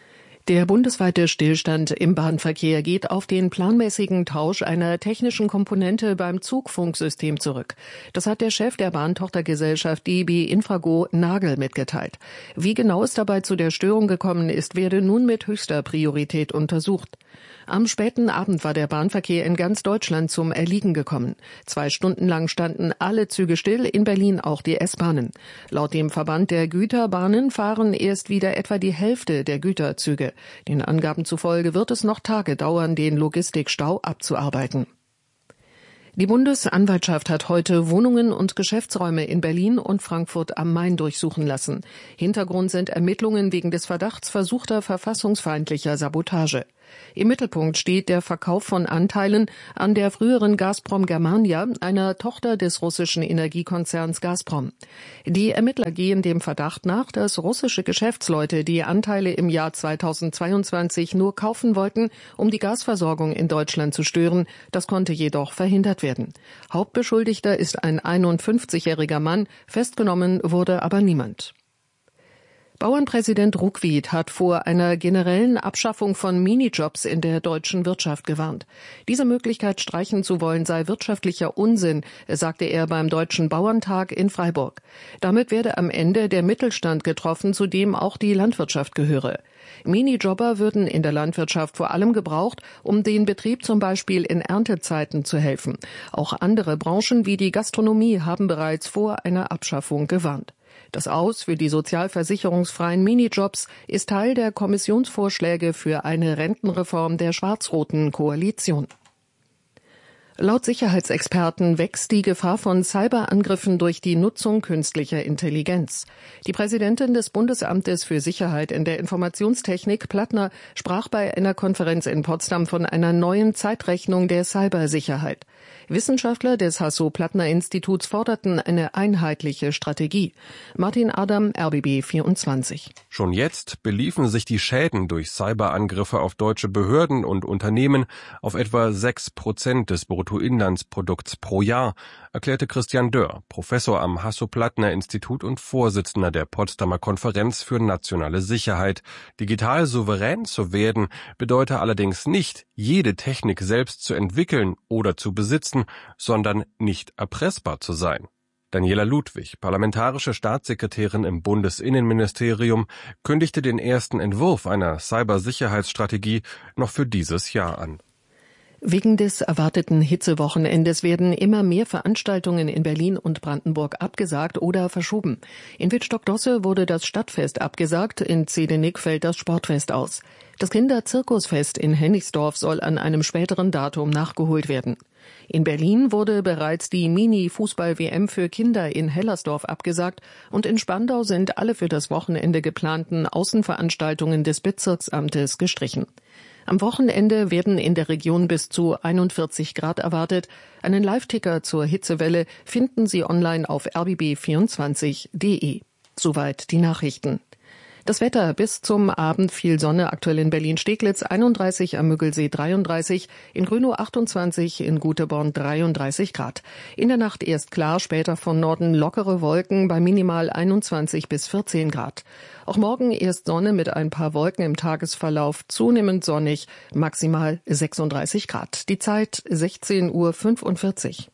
Der bundesweite Stillstand im Bahnverkehr geht auf den planmäßigen Tausch einer technischen Komponente beim Zugfunksystem zurück. Das hat der Chef der Bahntochtergesellschaft D B Infrago Nagel mitgeteilt. Wie genau es dabei zu der Störung gekommen ist, werde nun mit höchster Priorität untersucht. Am späten Abend war der Bahnverkehr in ganz Deutschland zum Erliegen gekommen. Zwei Stunden lang standen alle Züge still, in Berlin auch die S-Bahnen. Laut dem Verband der Güterbahnen fahren erst wieder etwa die Hälfte der Güterzüge. Den Angaben zufolge wird es noch Tage dauern, den Logistikstau abzuarbeiten. Die Bundesanwaltschaft hat heute Wohnungen und Geschäftsräume in Berlin und Frankfurt am Main durchsuchen lassen. Hintergrund sind Ermittlungen wegen des Verdachts versuchter verfassungsfeindlicher Sabotage. Im Mittelpunkt steht der Verkauf von Anteilen an der früheren Gazprom Germania, einer Tochter des russischen Energiekonzerns Gazprom. Die Ermittler gehen dem Verdacht nach, dass russische Geschäftsleute die Anteile im Jahr zweitausendzweiundzwanzig nur kaufen wollten, um die Gasversorgung in Deutschland zu stören. Das konnte jedoch verhindert werden. Hauptbeschuldigter ist ein einundfünfzigjähriger Mann, festgenommen wurde aber niemand. Bauernpräsident Ruckwied hat vor einer generellen Abschaffung von Minijobs in der deutschen Wirtschaft gewarnt. Diese Möglichkeit streichen zu wollen, sei wirtschaftlicher Unsinn, sagte er beim Deutschen Bauerntag in Freiburg. Damit werde am Ende der Mittelstand getroffen, zu dem auch die Landwirtschaft gehöre. Minijobber würden in der Landwirtschaft vor allem gebraucht, um den Betrieb zum Beispiel in Erntezeiten zu helfen. Auch andere Branchen wie die Gastronomie haben bereits vor einer Abschaffung gewarnt. Das Aus für die sozialversicherungsfreien Minijobs ist Teil der Kommissionsvorschläge für eine Rentenreform der schwarz-roten Koalition. Laut Sicherheitsexperten wächst die Gefahr von Cyberangriffen durch die Nutzung künstlicher Intelligenz. Die Präsidentin des Bundesamtes für Sicherheit in der Informationstechnik, Plattner, sprach bei einer Konferenz in Potsdam von einer neuen Zeitrechnung der Cybersicherheit. Wissenschaftler des Hasso-Plattner-Instituts forderten eine einheitliche Strategie. Martin Adam, R B B vierundzwanzig.
Schon jetzt beliefen sich die Schäden durch Cyberangriffe auf deutsche Behörden und Unternehmen auf etwa sechs Prozent des Bruttoinlandsprodukts pro Jahr, erklärte Christian Dörr, Professor am Hasso-Plattner-Institut und Vorsitzender der Potsdamer Konferenz für nationale Sicherheit. Digital souverän zu werden bedeute allerdings nicht, jede Technik selbst zu entwickeln oder zu besitzen, sondern nicht erpressbar zu sein. Daniela Ludwig, parlamentarische Staatssekretärin im Bundesinnenministerium, kündigte den ersten Entwurf einer Cybersicherheitsstrategie noch für dieses Jahr an.
Wegen des erwarteten Hitzewochenendes werden immer mehr Veranstaltungen in Berlin und Brandenburg abgesagt oder verschoben. In Wittstock-Dosse wurde das Stadtfest abgesagt, in Zedenick fällt das Sportfest aus. Das Kinderzirkusfest in Hennigsdorf soll an einem späteren Datum nachgeholt werden. In Berlin wurde bereits die Mini-Fußball-W M für Kinder in Hellersdorf abgesagt und in Spandau sind alle für das Wochenende geplanten Außenveranstaltungen des Bezirksamtes gestrichen. Am Wochenende werden in der Region bis zu einundvierzig Grad erwartet. Einen Live-Ticker zur Hitzewelle finden Sie online auf r b b vierundzwanzig punkt d e. Soweit die Nachrichten. Das Wetter: bis zum Abend viel Sonne, aktuell in Berlin-Steglitz einunddreißig, am Müggelsee dreiunddreißig, in Grünow achtundzwanzig, in Guteborn dreiunddreißig Grad. In der Nacht erst klar, später von Norden lockere Wolken bei minimal einundzwanzig bis vierzehn Grad. Auch morgen erst Sonne mit ein paar Wolken im Tagesverlauf, zunehmend sonnig, maximal sechsunddreißig Grad. Die Zeit sechzehn Uhr fünfundvierzig.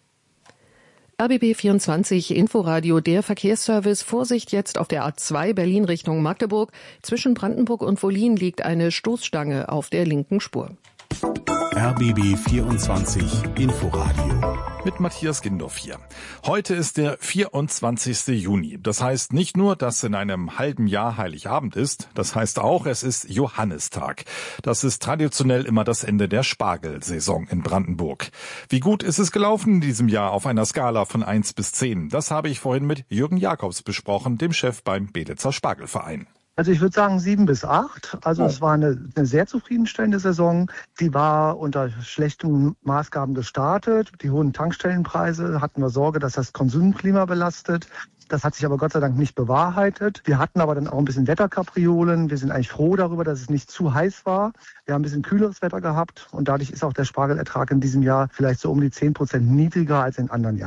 R B B vierundzwanzig Inforadio, der Verkehrsservice. Vorsicht jetzt auf der A zwei Berlin Richtung Magdeburg. Zwischen Brandenburg und Wollin liegt eine Stoßstange auf der linken Spur.
R B B vierundzwanzig Inforadio.
Mit Matthias Gindorf hier. Heute ist der vierundzwanzigste Juni. Das heißt nicht nur, dass in einem halben Jahr Heiligabend ist, das heißt auch, es ist Johannistag. Das ist traditionell immer das Ende der Spargelsaison in Brandenburg. Wie gut ist es gelaufen in diesem Jahr auf einer Skala von eins bis zehn? Das habe ich vorhin mit Jürgen Jakobs besprochen, dem Chef beim Beditzer Spargelverein.
Also ich würde sagen sieben bis acht. Also oh. Es war eine, eine sehr zufriedenstellende Saison. Die war unter schlechten Maßgaben gestartet. Die hohen Tankstellenpreise hatten wir Sorge, dass das Konsumklima belastet. Das hat sich aber Gott sei Dank nicht bewahrheitet. Wir hatten aber dann auch ein bisschen Wetterkapriolen. Wir sind eigentlich froh darüber, dass es nicht zu heiß war. Wir haben ein bisschen kühleres Wetter gehabt und dadurch ist auch der Spargelertrag in diesem Jahr vielleicht so um die zehn Prozent niedriger als in anderen Jahren.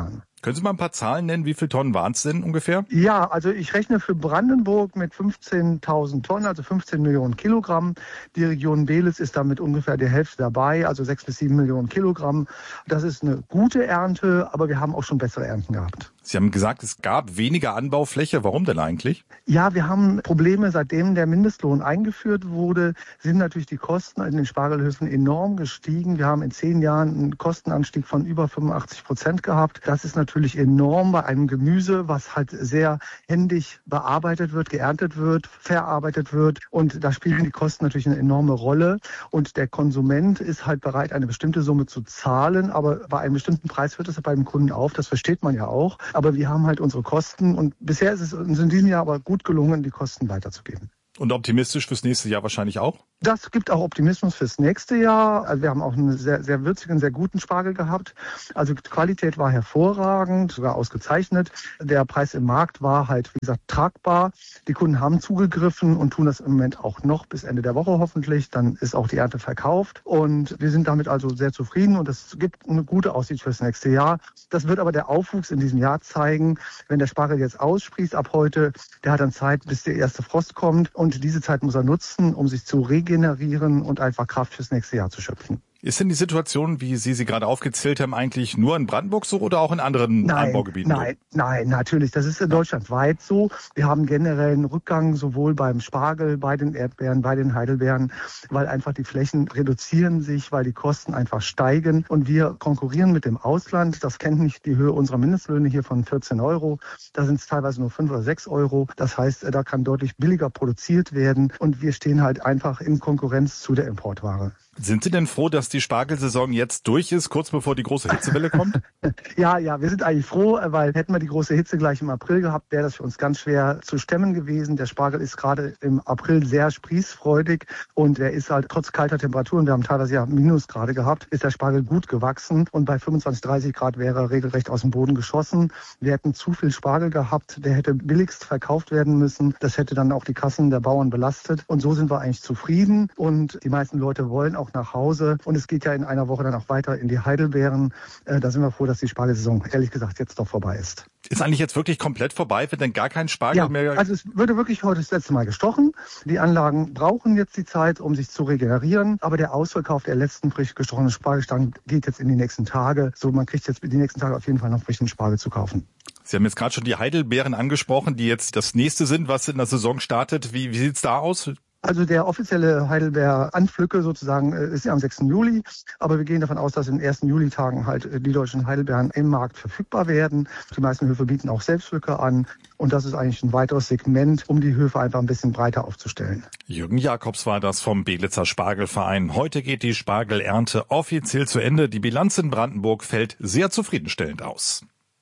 Können Sie mal ein paar Zahlen nennen? Wie viele Tonnen waren es denn ungefähr?
Ja, also ich rechne für Brandenburg mit fünfzehntausend Tonnen, also fünfzehn Millionen Kilogramm. Die Region Beelitz ist damit ungefähr die Hälfte dabei, also sechs bis sieben Millionen Kilogramm. Das ist eine gute Ernte, aber wir haben auch schon bessere Ernten gehabt.
Sie haben gesagt, es gab weniger Anbaufläche. Warum denn eigentlich?
Ja, wir haben Probleme. Seitdem der Mindestlohn eingeführt wurde, sind natürlich die Kosten in den Spargelhöfen enorm gestiegen. Wir haben in zehn Jahren einen Kostenanstieg von über fünfundachtzig Prozent gehabt. Das ist natürlich enorm bei einem Gemüse, was halt sehr händisch bearbeitet wird, geerntet wird, verarbeitet wird. Und da spielen die Kosten natürlich eine enorme Rolle. Und der Konsument ist halt bereit, eine bestimmte Summe zu zahlen. Aber bei einem bestimmten Preis hört es beim Kunden auf. Das versteht man ja auch. Aber wir haben halt unsere Kosten und bisher ist es uns in diesem Jahr aber gut gelungen, die Kosten weiterzugeben.
Und optimistisch fürs nächste Jahr wahrscheinlich auch?
Das gibt auch Optimismus fürs nächste Jahr. Also wir haben auch einen sehr, sehr würzigen, sehr guten Spargel gehabt. Also die Qualität war hervorragend, sogar ausgezeichnet. Der Preis im Markt war halt, wie gesagt, tragbar. Die Kunden haben zugegriffen und tun das im Moment auch noch bis Ende der Woche hoffentlich. Dann ist auch die Ernte verkauft. Und wir sind damit also sehr zufrieden und es gibt eine gute Aussicht fürs nächste Jahr. Das wird aber der Aufwuchs in diesem Jahr zeigen. Wenn der Spargel jetzt aussprießt ab heute, der hat dann Zeit, bis der erste Frost kommt. Und diese Zeit muss er nutzen, um sich zu regenerieren und einfach Kraft fürs nächste Jahr zu schöpfen.
Ist denn die Situation, wie Sie sie gerade aufgezählt haben, eigentlich nur in Brandenburg so oder auch in anderen
nein,
Anbaugebieten?
Nein, so? nein, natürlich. Das ist deutschlandweit so. Wir haben generell einen Rückgang sowohl beim Spargel, bei den Erdbeeren, bei den Heidelbeeren, weil einfach die Flächen reduzieren sich, weil die Kosten einfach steigen. Und wir konkurrieren mit dem Ausland. Das kennt nicht die Höhe unserer Mindestlöhne hier von vierzehn Euro. Da sind es teilweise nur fünf oder sechs Euro. Das heißt, da kann deutlich billiger produziert werden. Und wir stehen halt einfach in Konkurrenz zu der Importware.
Sind Sie denn froh, dass die Spargelsaison jetzt durch ist, kurz bevor die große Hitzewelle kommt?
Ja, ja, wir sind eigentlich froh, weil hätten wir die große Hitze gleich im April gehabt, wäre das für uns ganz schwer zu stemmen gewesen. Der Spargel ist gerade im April sehr sprießfreudig und er ist halt trotz kalter Temperaturen, wir haben teilweise ja Minusgrade gehabt, ist der Spargel gut gewachsen und bei fünfundzwanzig, dreißig Grad wäre er regelrecht aus dem Boden geschossen. Wir hätten zu viel Spargel gehabt, der hätte billigst verkauft werden müssen. Das hätte dann auch die Kassen der Bauern belastet und so sind wir eigentlich zufrieden und die meisten Leute wollen auch nach Hause. Und es geht ja in einer Woche dann auch weiter in die Heidelbeeren. Äh, da sind wir froh, dass die Spargelsaison, ehrlich gesagt, jetzt doch vorbei ist.
Ist eigentlich jetzt wirklich komplett vorbei? Wird denn gar kein Spargel
ja,
mehr?
Also es würde wirklich heute das letzte Mal gestochen. Die Anlagen brauchen jetzt die Zeit, um sich zu regenerieren. Aber der Ausverkauf der letzten frisch gestochenen Spargelstangen geht jetzt in die nächsten Tage. So, man kriegt jetzt die nächsten Tage auf jeden Fall noch frischen Spargel zu kaufen.
Sie haben jetzt gerade schon die Heidelbeeren angesprochen, die jetzt das nächste sind, was in der Saison startet. Wie, wie sieht's da aus?
Also der offizielle Heidelbeer-Anpflücke sozusagen ist ja am sechsten Juli. Aber wir gehen davon aus, dass in den ersten Julitagen halt die deutschen Heidelbeeren im Markt verfügbar werden. Die meisten Höfe bieten auch Selbstpflücke an. Und das ist eigentlich ein weiteres Segment, um die Höfe einfach ein bisschen breiter aufzustellen.
Jürgen Jakobs war das vom Beelitzer Spargelverein. Heute geht die Spargelernte offiziell zu Ende. Die Bilanz in Brandenburg fällt sehr zufriedenstellend aus.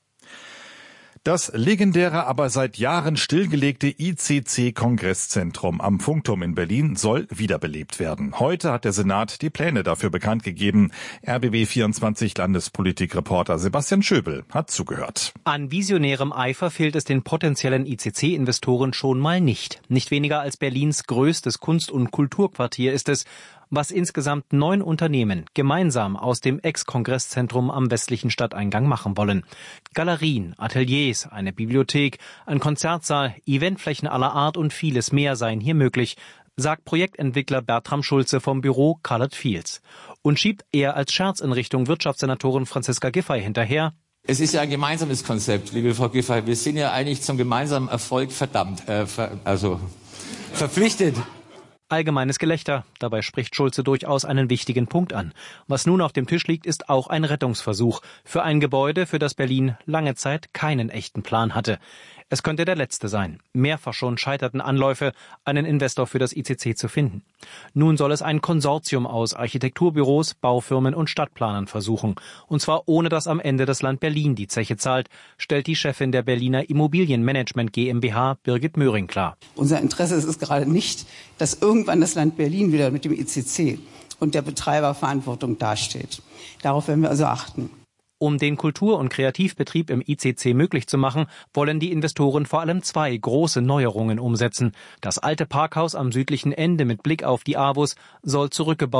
Das legendäre, aber seit Jahren stillgelegte I C C-Kongresszentrum am Funkturm in Berlin soll wiederbelebt werden. Heute hat der Senat die Pläne dafür bekannt gegeben. R B B vierundzwanzig Landespolitikreporter Sebastian Schöbel hat zugehört.
An visionärem Eifer fehlt es den potenziellen I C C-Investoren schon mal nicht. Nicht weniger als Berlins größtes Kunst- und Kulturquartier ist es, was insgesamt neun Unternehmen gemeinsam aus dem Ex-Kongresszentrum am westlichen Stadteingang machen wollen. Galerien, Ateliers, eine Bibliothek, ein Konzertsaal, Eventflächen aller Art und vieles mehr seien hier möglich, sagt Projektentwickler Bertram Schulze vom Büro Colored Fields. Und schiebt eher als Scherz in Richtung Wirtschaftssenatorin Franziska Giffey hinterher:
Es ist ja ein gemeinsames Konzept, liebe Frau Giffey. Wir sind ja eigentlich zum gemeinsamen Erfolg verdammt, äh, ver, also verpflichtet.
Allgemeines Gelächter. Dabei spricht Schulze durchaus einen wichtigen Punkt an. Was nun auf dem Tisch liegt, ist auch ein Rettungsversuch für ein Gebäude, für das Berlin lange Zeit keinen echten Plan hatte. Es könnte der letzte sein. Mehrfach schon scheiterten Anläufe, einen Investor für das I C C zu finden. Nun soll es ein Konsortium aus Architekturbüros, Baufirmen und Stadtplanern versuchen. Und zwar ohne, dass am Ende das Land Berlin die Zeche zahlt, stellt die Chefin der Berliner Immobilienmanagement GmbH, Birgit Möhring, klar.
Unser Interesse ist es gerade nicht, dass irgendwann das Land Berlin wieder mit dem I C C und der Betreiberverantwortung dasteht. Darauf werden wir also achten.
Um den Kultur- und Kreativbetrieb im I C C möglich zu machen, wollen die Investoren vor allem zwei große Neuerungen umsetzen. Das alte Parkhaus am südlichen Ende mit Blick auf die Avus soll zurückgebaut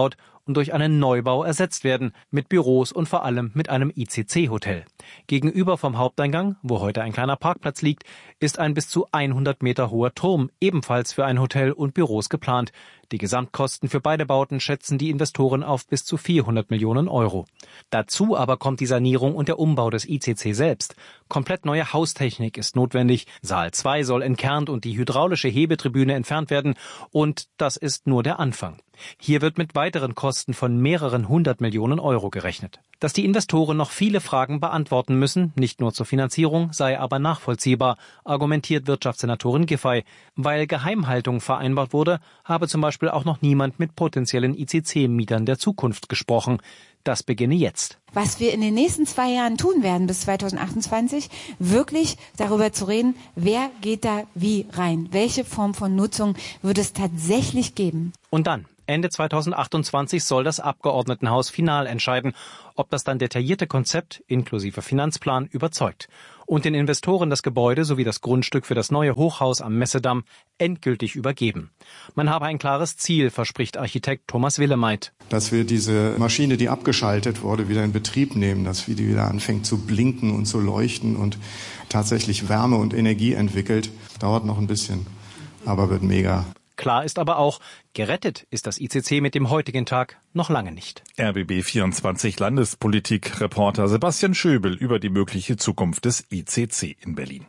und durch einen Neubau ersetzt werden, mit Büros und vor allem mit einem I C C-Hotel. Gegenüber vom Haupteingang, wo heute ein kleiner Parkplatz liegt, ist ein bis zu hundert Meter hoher Turm, ebenfalls für ein Hotel und Büros geplant. Die Gesamtkosten für beide Bauten schätzen die Investoren auf bis zu vierhundert Millionen Euro. Dazu aber kommt die Sanierung und der Umbau des I C C selbst. Komplett neue Haustechnik ist notwendig. Saal zwei soll entkernt und die hydraulische Hebetribüne entfernt werden. Und das ist nur der Anfang. Hier wird mit weiteren Kosten von mehreren hundert Millionen Euro gerechnet. Dass die Investoren noch viele Fragen beantworten müssen, nicht nur zur Finanzierung, sei aber nachvollziehbar, argumentiert Wirtschaftssenatorin Giffey. Weil Geheimhaltung vereinbart wurde, habe zum Beispiel auch noch niemand mit potenziellen I C C-Mietern der Zukunft gesprochen. Das beginne jetzt.
Was wir in den nächsten zwei Jahren tun werden, bis zweitausendachtundzwanzig, wirklich darüber zu reden, wer geht da wie rein? Welche Form von Nutzung wird es tatsächlich geben?
Und dann, Ende zweitausendachtundzwanzig, soll das Abgeordnetenhaus final entscheiden, ob das dann detaillierte Konzept inklusive Finanzplan überzeugt und den Investoren das Gebäude sowie das Grundstück für das neue Hochhaus am Messedamm endgültig übergeben. Man habe ein klares Ziel, verspricht Architekt Thomas Willemeit.
Dass wir diese Maschine, die abgeschaltet wurde, wieder in Betrieb nehmen, dass die wieder anfängt zu blinken und zu leuchten und tatsächlich Wärme und Energie entwickelt, dauert noch ein bisschen, aber wird mega.
Klar ist aber auch, gerettet ist das I C C mit dem heutigen Tag noch lange nicht.
R B B vierundzwanzig Landespolitik-Reporter Sebastian Schöbel über die mögliche Zukunft des I C C in Berlin.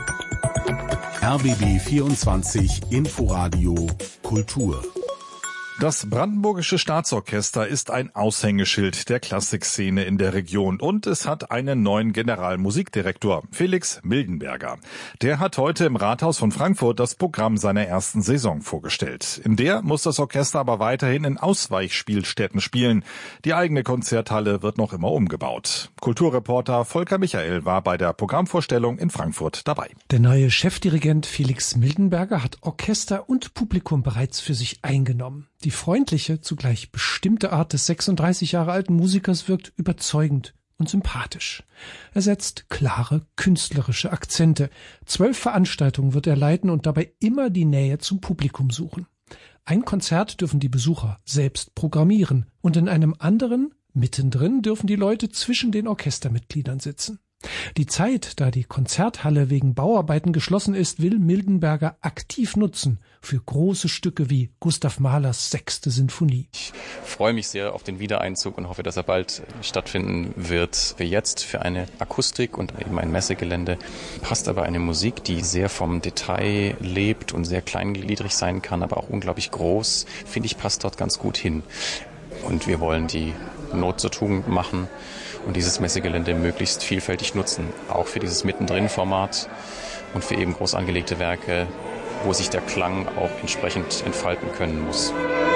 R B B vierundzwanzig Inforadio Kultur.
Das Brandenburgische Staatsorchester ist ein Aushängeschild der Klassikszene in der Region und es hat einen neuen Generalmusikdirektor, Felix Mildenberger. Der hat heute im Rathaus von Frankfurt das Programm seiner ersten Saison vorgestellt. In der muss das Orchester aber weiterhin in Ausweichspielstätten spielen. Die eigene Konzerthalle wird noch immer umgebaut. Kulturreporter Volker Michael war bei der Programmvorstellung in Frankfurt dabei.
Der neue Chefdirigent Felix Mildenberger hat Orchester und Publikum bereits für sich eingenommen. Die freundliche, zugleich bestimmte Art des sechsunddreißig Jahre alten Musikers wirkt überzeugend und sympathisch. Er setzt klare, künstlerische Akzente. Zwölf Veranstaltungen wird er leiten und dabei immer die Nähe zum Publikum suchen. Ein Konzert dürfen die Besucher selbst programmieren und in einem anderen, mittendrin, dürfen die Leute zwischen den Orchestermitgliedern sitzen. Die Zeit, da die Konzerthalle wegen Bauarbeiten geschlossen ist, will Mildenberger aktiv nutzen für große Stücke wie Gustav Mahlers Sechste Sinfonie.
Ich freue mich sehr auf den Wiedereinzug und hoffe, dass er bald stattfinden wird. Für jetzt, für eine Akustik und eben ein Messegelände, passt aber eine Musik, die sehr vom Detail lebt und sehr kleingliedrig sein kann, aber auch unglaublich groß, finde ich, passt dort ganz gut hin. Und wir wollen die Not zur Tugend machen und dieses Messegelände möglichst vielfältig nutzen, auch für dieses Mittendrin-Format und für eben groß angelegte Werke, wo sich der Klang auch entsprechend entfalten können muss.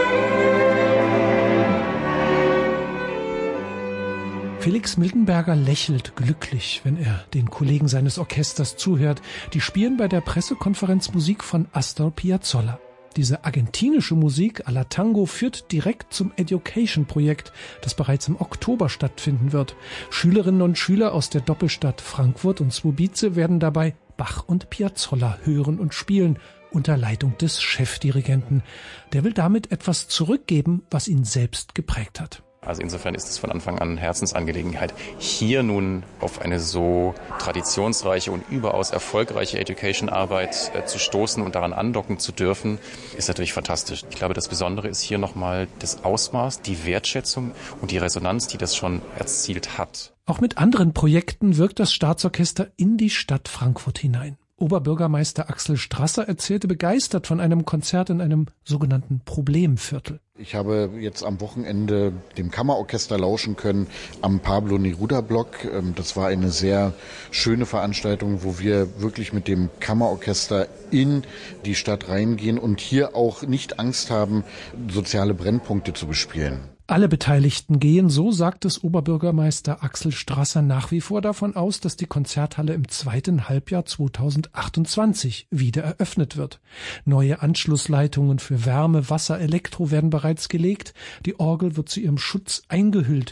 Felix Mildenberger lächelt glücklich, wenn er den Kollegen seines Orchesters zuhört. Die spielen bei der Pressekonferenz Musik von Astor Piazzolla. Diese argentinische Musik à la Tango führt direkt zum Education-Projekt, das bereits im Oktober stattfinden wird. Schülerinnen und Schüler aus der Doppelstadt Frankfurt und Słubice werden dabei Bach und Piazzolla hören und spielen, unter Leitung des Chefdirigenten. Der will damit etwas zurückgeben, was ihn selbst geprägt hat.
Also insofern ist es von Anfang an Herzensangelegenheit. Hier nun auf eine so traditionsreiche und überaus erfolgreiche Education-Arbeit äh, zu stoßen und daran andocken zu dürfen, ist natürlich fantastisch. Ich glaube, das Besondere ist hier nochmal das Ausmaß, die Wertschätzung und die Resonanz, die das schon erzielt hat.
Auch mit anderen Projekten wirkt das Staatsorchester in die Stadt Frankfurt hinein. Oberbürgermeister Axel Strasser erzählte begeistert von einem Konzert in einem sogenannten Problemviertel.
Ich habe jetzt am Wochenende dem Kammerorchester lauschen können am Pablo Neruda-Block. Das war eine sehr schöne Veranstaltung, wo wir wirklich mit dem Kammerorchester in die Stadt reingehen und hier auch nicht Angst haben, soziale Brennpunkte zu bespielen.
Alle Beteiligten gehen, so sagt es Oberbürgermeister Axel Strasser, nach wie vor davon aus, dass die Konzerthalle im zweiten Halbjahr zweitausendachtundzwanzig wieder eröffnet wird. Neue Anschlussleitungen für Wärme, Wasser, Elektro werden bereits gelegt. Die Orgel wird zu ihrem Schutz eingehüllt.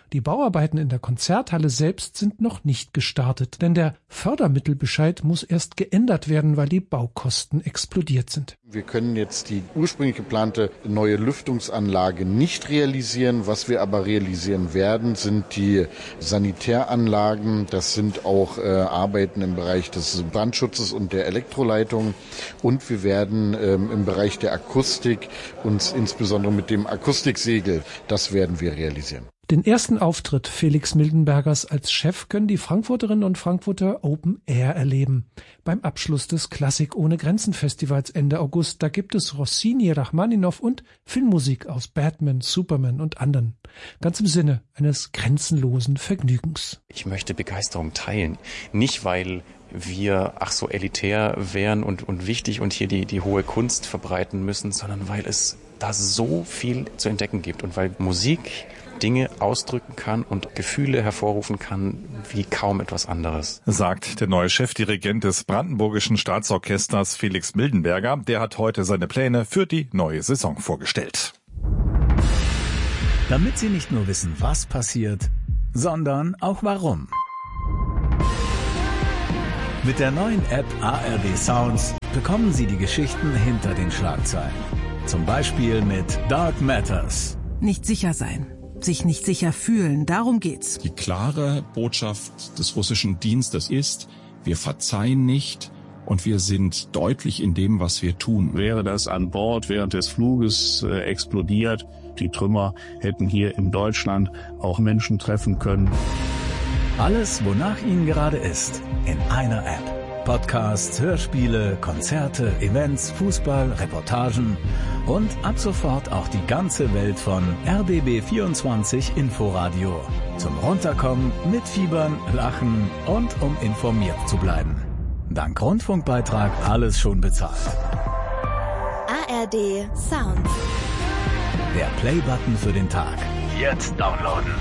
Die Bauarbeiten in der Konzerthalle selbst sind noch nicht gestartet, denn der Fördermittelbescheid muss erst geändert werden, weil die Baukosten explodiert sind.
Wir können jetzt die ursprünglich geplante neue Lüftungsanlage nicht realisieren. Was wir aber realisieren werden, sind die Sanitäranlagen. Das sind auch äh, Arbeiten im Bereich des Brandschutzes und der Elektroleitung. Und wir werden ähm, im Bereich der Akustik uns insbesondere mit dem Akustiksegel, das werden wir realisieren.
Den ersten Auftritt Felix Mildenbergers als Chef können die Frankfurterinnen und Frankfurter Open Air erleben. Beim Abschluss des Klassik ohne Grenzen Festivals Ende August, da gibt es Rossini, Rachmaninow und Filmmusik aus Batman, Superman und anderen. Ganz im Sinne eines grenzenlosen Vergnügens.
Ich möchte Begeisterung teilen. Nicht, weil wir ach so elitär wären und, und wichtig und hier die, die hohe Kunst verbreiten müssen, sondern weil es da so viel zu entdecken gibt und weil Musik Dinge ausdrücken kann und Gefühle hervorrufen kann wie kaum etwas anderes.
Sagt der neue Chefdirigent des Brandenburgischen Staatsorchesters Felix Mildenberger. Der hat heute seine Pläne für die neue Saison vorgestellt.
Damit Sie nicht nur wissen, was passiert, sondern auch warum. Mit der neuen App A R D Sounds bekommen Sie die Geschichten hinter den Schlagzeilen. Zum Beispiel mit Dark Matters.
Nicht sicher sein. Sich nicht sicher fühlen, darum geht's.
Die klare Botschaft des russischen Dienstes ist, wir verzeihen nicht und wir sind deutlich in dem, was wir tun.
Wäre das an Bord während des Fluges äh, explodiert, die Trümmer hätten hier in Deutschland auch Menschen treffen können.
Alles, wonach Ihnen gerade ist, in einer App. Podcasts, Hörspiele, Konzerte, Events, Fußball, Reportagen und ab sofort auch die ganze Welt von R B B vierundzwanzig Inforadio. Zum Runterkommen, mitfiebern, lachen und um informiert zu bleiben. Dank Rundfunkbeitrag alles schon bezahlt.
A R D Sounds.
Der Play-Button für den Tag. Jetzt downloaden.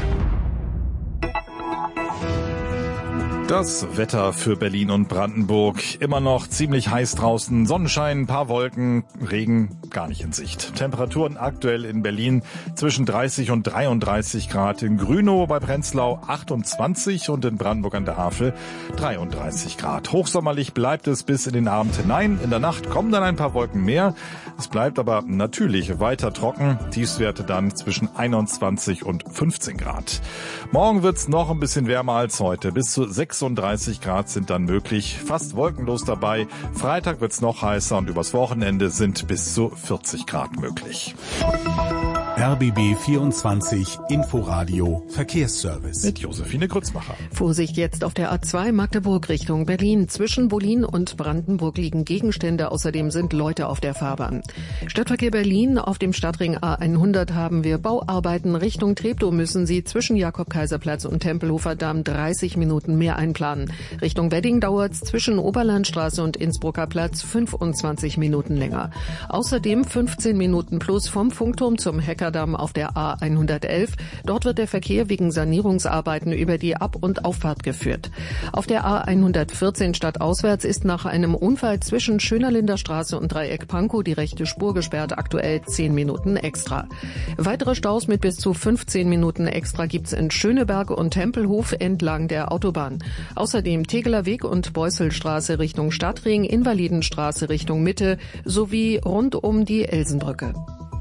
Das Wetter für Berlin und Brandenburg. Immer noch ziemlich heiß draußen. Sonnenschein, ein paar Wolken, Regen gar nicht in Sicht. Temperaturen aktuell in Berlin zwischen dreißig und dreiunddreißig Grad. In Grünow bei Prenzlau achtundzwanzig und in Brandenburg an der Havel dreiunddreißig Grad. Hochsommerlich bleibt es bis in den Abend hinein. In der Nacht kommen dann ein paar Wolken mehr. Es bleibt aber natürlich weiter trocken. Tiefstwerte dann zwischen einundzwanzig und fünfzehn Grad. Morgen wird's noch ein bisschen wärmer als heute. Bis zu sechsunddreißig Grad sind dann möglich, fast wolkenlos dabei. Freitag wird's noch heißer und übers Wochenende sind bis zu vierzig Grad möglich.
R B B vierundzwanzig Inforadio Verkehrsservice.
Mit Josephine Grützmacher.
Vorsicht jetzt auf der A zwei Magdeburg Richtung Berlin. Zwischen Bolin und Brandenburg liegen Gegenstände. Außerdem sind Leute auf der Fahrbahn. Stadtverkehr Berlin. Auf dem Stadtring A hundert haben wir Bauarbeiten. Richtung Treptow müssen Sie zwischen Jakob-Kaiser-Platz und Tempelhofer Damm dreißig Minuten mehr einplanen. Richtung Wedding dauert es zwischen Oberlandstraße und Innsbrucker Platz fünfundzwanzig Minuten länger. Außerdem fünfzehn Minuten plus vom Funkturm zum Heckerdamm auf der A hundertelf. Dort wird der Verkehr wegen Sanierungsarbeiten über die Ab- und Auffahrt geführt. Auf der A hundertvierzehn stadtauswärts ist nach einem Unfall zwischen Schönerlinder Straße und Dreieck Pankow die rechte Spur gesperrt, aktuell zehn Minuten extra. Weitere Staus mit bis zu fünfzehn Minuten extra gibt's in Schöneberg und Tempelhof entlang der Autobahn. Außerdem Tegeler Weg und Beusselstraße Richtung Stadtring, Invalidenstraße Richtung Mitte sowie rund um die Elsenbrücke.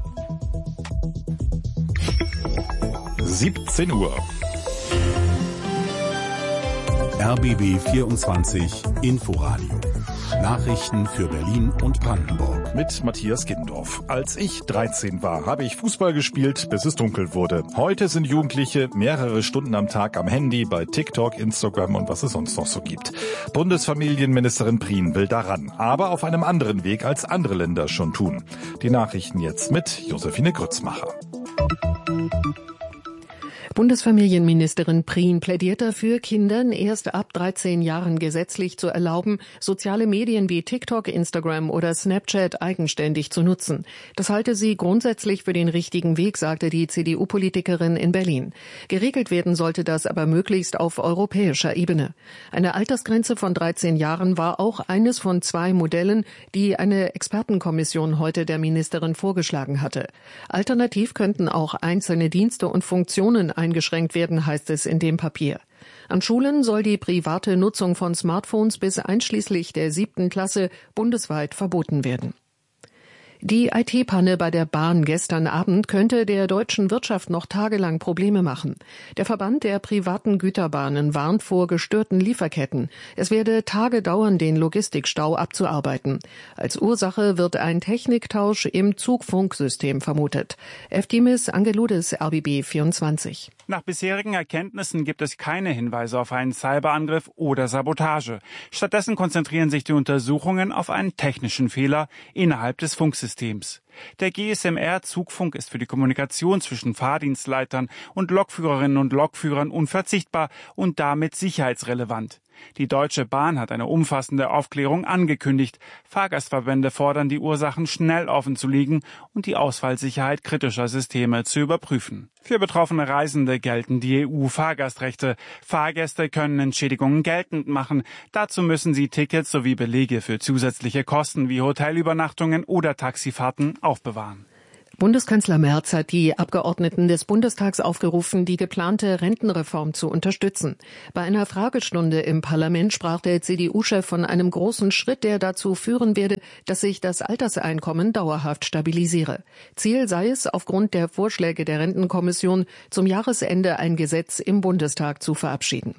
siebzehn Uhr.
R B B vierundzwanzig Inforadio. Nachrichten für Berlin und Brandenburg.
Mit Matthias Giddendorf. Als ich dreizehn war, habe ich Fußball gespielt, bis es dunkel wurde. Heute sind Jugendliche mehrere Stunden am Tag am Handy, bei TikTok, Instagram und was es sonst noch so gibt. Bundesfamilienministerin Prien will daran, aber auf einem anderen Weg, als andere Länder schon tun. Die Nachrichten jetzt mit Josephine Grützmacher.
Bundesfamilienministerin Prien plädiert dafür, Kindern erst ab dreizehn Jahren gesetzlich zu erlauben, soziale Medien wie TikTok, Instagram oder Snapchat eigenständig zu nutzen. Das halte sie grundsätzlich für den richtigen Weg, sagte die C D U-Politikerin in Berlin. Geregelt werden sollte das aber möglichst auf europäischer Ebene. Eine Altersgrenze von dreizehn Jahren war auch eines von zwei Modellen, die eine Expertenkommission heute der Ministerin vorgeschlagen hatte. Alternativ könnten auch einzelne Dienste und Funktionen eingeschränkt werden, heißt es in dem Papier. An Schulen soll die private Nutzung von Smartphones bis einschließlich der siebten Klasse bundesweit verboten werden. Die I T-Panne bei der Bahn gestern Abend könnte der deutschen Wirtschaft noch tagelang Probleme machen. Der Verband der privaten Güterbahnen warnt vor gestörten Lieferketten. Es werde Tage dauern, den Logistikstau abzuarbeiten. Als Ursache wird ein Techniktausch im Zugfunksystem vermutet. Eftimis Angeloudis, R B B vierundzwanzig.
Nach bisherigen Erkenntnissen gibt es keine Hinweise auf einen Cyberangriff oder Sabotage. Stattdessen konzentrieren sich die Untersuchungen auf einen technischen Fehler innerhalb des Funksystems. Der G S M R-Zugfunk ist für die Kommunikation zwischen Fahrdienstleitern und Lokführerinnen und Lokführern unverzichtbar und damit sicherheitsrelevant. Die Deutsche Bahn hat eine umfassende Aufklärung angekündigt. Fahrgastverbände fordern, die Ursachen schnell offenzulegen und die Ausfallsicherheit kritischer Systeme zu überprüfen. Für betroffene Reisende gelten die E U-Fahrgastrechte. Fahrgäste können Entschädigungen geltend machen. Dazu müssen sie Tickets sowie Belege für zusätzliche Kosten wie Hotelübernachtungen oder Taxifahrten aufbewahren.
Bundeskanzler Merz hat die Abgeordneten des Bundestags aufgerufen, die geplante Rentenreform zu unterstützen. Bei einer Fragestunde im Parlament sprach der C D U-Chef von einem großen Schritt, der dazu führen werde, dass sich das Alterseinkommen dauerhaft stabilisiere. Ziel sei es, aufgrund der Vorschläge der Rentenkommission zum Jahresende ein Gesetz im Bundestag zu verabschieden.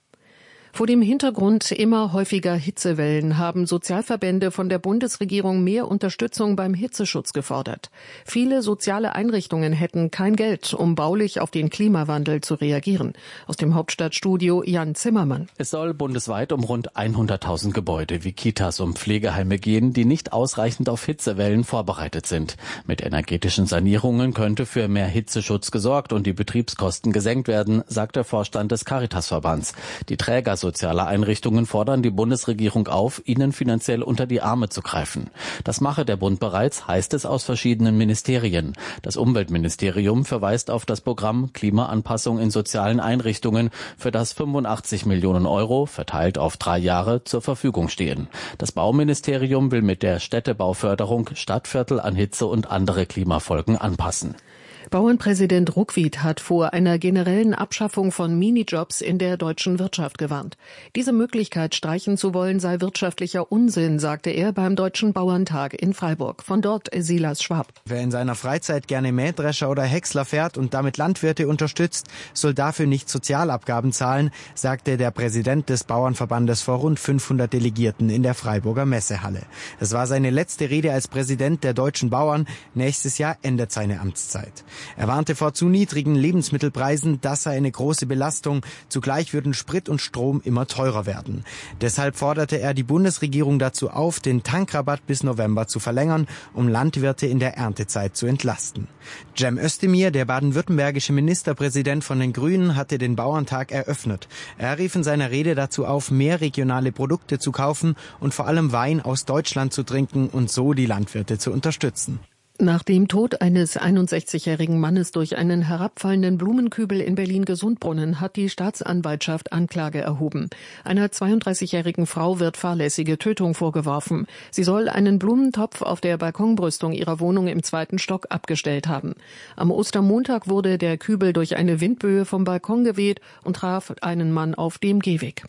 Vor dem Hintergrund immer häufiger Hitzewellen haben Sozialverbände von der Bundesregierung mehr Unterstützung beim Hitzeschutz gefordert. Viele soziale Einrichtungen hätten kein Geld, um baulich auf den Klimawandel zu reagieren. Aus dem Hauptstadtstudio Jan Zimmermann.
Es soll bundesweit um rund hunderttausend Gebäude wie Kitas und Pflegeheime gehen, die nicht ausreichend auf Hitzewellen vorbereitet sind. Mit energetischen Sanierungen könnte für mehr Hitzeschutz gesorgt und die Betriebskosten gesenkt werden, sagt der Vorstand des Caritasverbands. Die Träger soziale Einrichtungen fordern die Bundesregierung auf, ihnen finanziell unter die Arme zu greifen. Das mache der Bund bereits, heißt es aus verschiedenen Ministerien. Das Umweltministerium verweist auf das Programm Klimaanpassung in sozialen Einrichtungen, für das fünfundachtzig Millionen Euro, verteilt auf drei Jahre, zur Verfügung stehen. Das Bauministerium will mit der Städtebauförderung Stadtviertel an Hitze und andere Klimafolgen anpassen.
Bauernpräsident Ruckwied hat vor einer generellen Abschaffung von Minijobs in der deutschen Wirtschaft gewarnt. Diese Möglichkeit streichen zu wollen, sei wirtschaftlicher Unsinn, sagte er beim Deutschen Bauerntag in Freiburg. Von dort Silas Schwab.
Wer in seiner Freizeit gerne Mähdrescher oder Häcksler fährt und damit Landwirte unterstützt, soll dafür nicht Sozialabgaben zahlen, sagte der Präsident des Bauernverbandes vor rund fünfhundert Delegierten in der Freiburger Messehalle. Es war seine letzte Rede als Präsident der deutschen Bauern. Nächstes Jahr endet seine Amtszeit. Er warnte vor zu niedrigen Lebensmittelpreisen, das sei eine große Belastung. Zugleich würden Sprit und Strom immer teurer werden. Deshalb forderte er die Bundesregierung dazu auf, den Tankrabatt bis November zu verlängern, um Landwirte in der Erntezeit zu entlasten. Cem Özdemir, der baden-württembergische Ministerpräsident von den Grünen, hatte den Bauerntag eröffnet. Er rief in seiner Rede dazu auf, mehr regionale Produkte zu kaufen und vor allem Wein aus Deutschland zu trinken und so die Landwirte zu unterstützen.
Nach dem Tod eines einundsechzigjährigen Mannes durch einen herabfallenden Blumenkübel in Berlin-Gesundbrunnen hat die Staatsanwaltschaft Anklage erhoben. Einer zweiunddreißigjährigen Frau wird fahrlässige Tötung vorgeworfen. Sie soll einen Blumentopf auf der Balkonbrüstung ihrer Wohnung im zweiten Stock abgestellt haben. Am Ostermontag wurde der Kübel durch eine Windböe vom Balkon geweht und traf einen Mann auf dem Gehweg.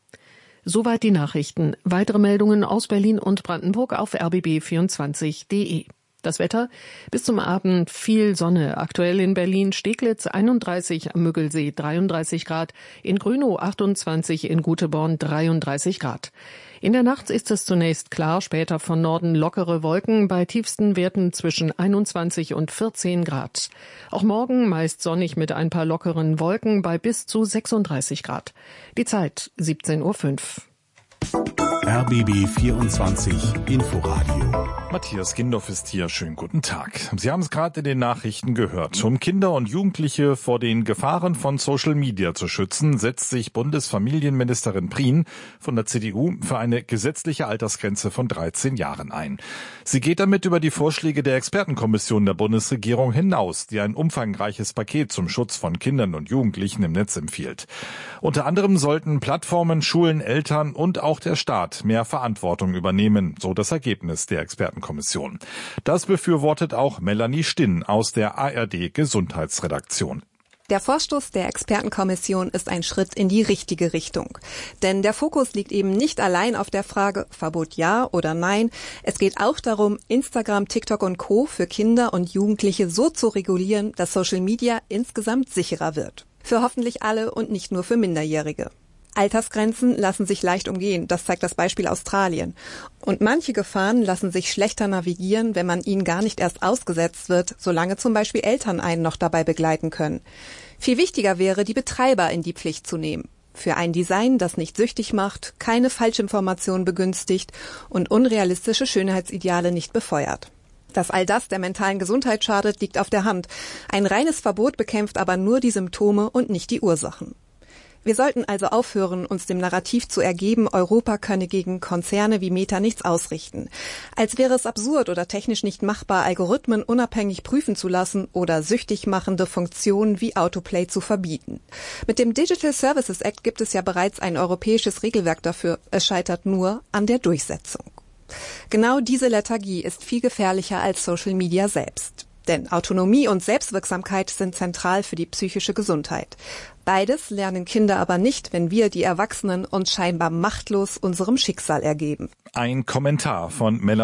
Soweit die Nachrichten. Weitere Meldungen aus Berlin und Brandenburg auf r b b vierundzwanzig punkt d e. Das Wetter, bis zum Abend viel Sonne. Aktuell in Berlin Steglitz einunddreißig, am Müggelsee dreiunddreißig Grad, in Grünow achtundzwanzig, in Guteborn dreiunddreißig Grad. In der Nacht ist es zunächst klar, später von Norden lockere Wolken, bei tiefsten Werten zwischen einundzwanzig und vierzehn Grad. Auch morgen meist sonnig mit ein paar lockeren Wolken bei bis zu sechsunddreißig Grad. Die Zeit siebzehn Uhr fünf.
R B B vierundzwanzig Inforadio.
Matthias Gindorf ist hier. Schönen guten Tag. Sie haben es gerade in den Nachrichten gehört. Um Kinder und Jugendliche vor den Gefahren von Social Media zu schützen, setzt sich Bundesfamilienministerin Prien von der C D U für eine gesetzliche Altersgrenze von dreizehn Jahren ein. Sie geht damit über die Vorschläge der Expertenkommission der Bundesregierung hinaus, die ein umfangreiches Paket zum Schutz von Kindern und Jugendlichen im Netz empfiehlt. Unter anderem sollten Plattformen, Schulen, Eltern und auch der Staat mehr Verantwortung übernehmen, so das Ergebnis der Expertenkommission. Das befürwortet auch Melanie Stinn aus der A R D Gesundheitsredaktion.
Der Vorstoß der Expertenkommission ist ein Schritt in die richtige Richtung. Denn der Fokus liegt eben nicht allein auf der Frage, Verbot ja oder nein. Es geht auch darum, Instagram, TikTok und Co. für Kinder und Jugendliche so zu regulieren, dass Social Media insgesamt sicherer wird. Für hoffentlich alle und nicht nur für Minderjährige. Altersgrenzen lassen sich leicht umgehen, das zeigt das Beispiel Australien. Und manche Gefahren lassen sich schlechter navigieren, wenn man ihnen gar nicht erst ausgesetzt wird, solange zum Beispiel Eltern einen noch dabei begleiten können. Viel wichtiger wäre, die Betreiber in die Pflicht zu nehmen. Für ein Design, das nicht süchtig macht, keine Falschinformationen begünstigt und unrealistische Schönheitsideale nicht befeuert. Dass all das der mentalen Gesundheit schadet, liegt auf der Hand. Ein reines Verbot bekämpft aber nur die Symptome und nicht die Ursachen. Wir sollten also aufhören, uns dem Narrativ zu ergeben, Europa könne gegen Konzerne wie Meta nichts ausrichten. Als wäre es absurd oder technisch nicht machbar, Algorithmen unabhängig prüfen zu lassen oder süchtig machende Funktionen wie Autoplay zu verbieten. Mit dem Digital Services Act gibt es ja bereits ein europäisches Regelwerk dafür. Es scheitert nur an der Durchsetzung. Genau diese Lethargie ist viel gefährlicher als Social Media selbst. Denn Autonomie und Selbstwirksamkeit sind zentral für die psychische Gesundheit. Beides lernen Kinder aber nicht, wenn wir, die Erwachsenen, uns scheinbar machtlos unserem Schicksal ergeben.
Ein Kommentar von Melanie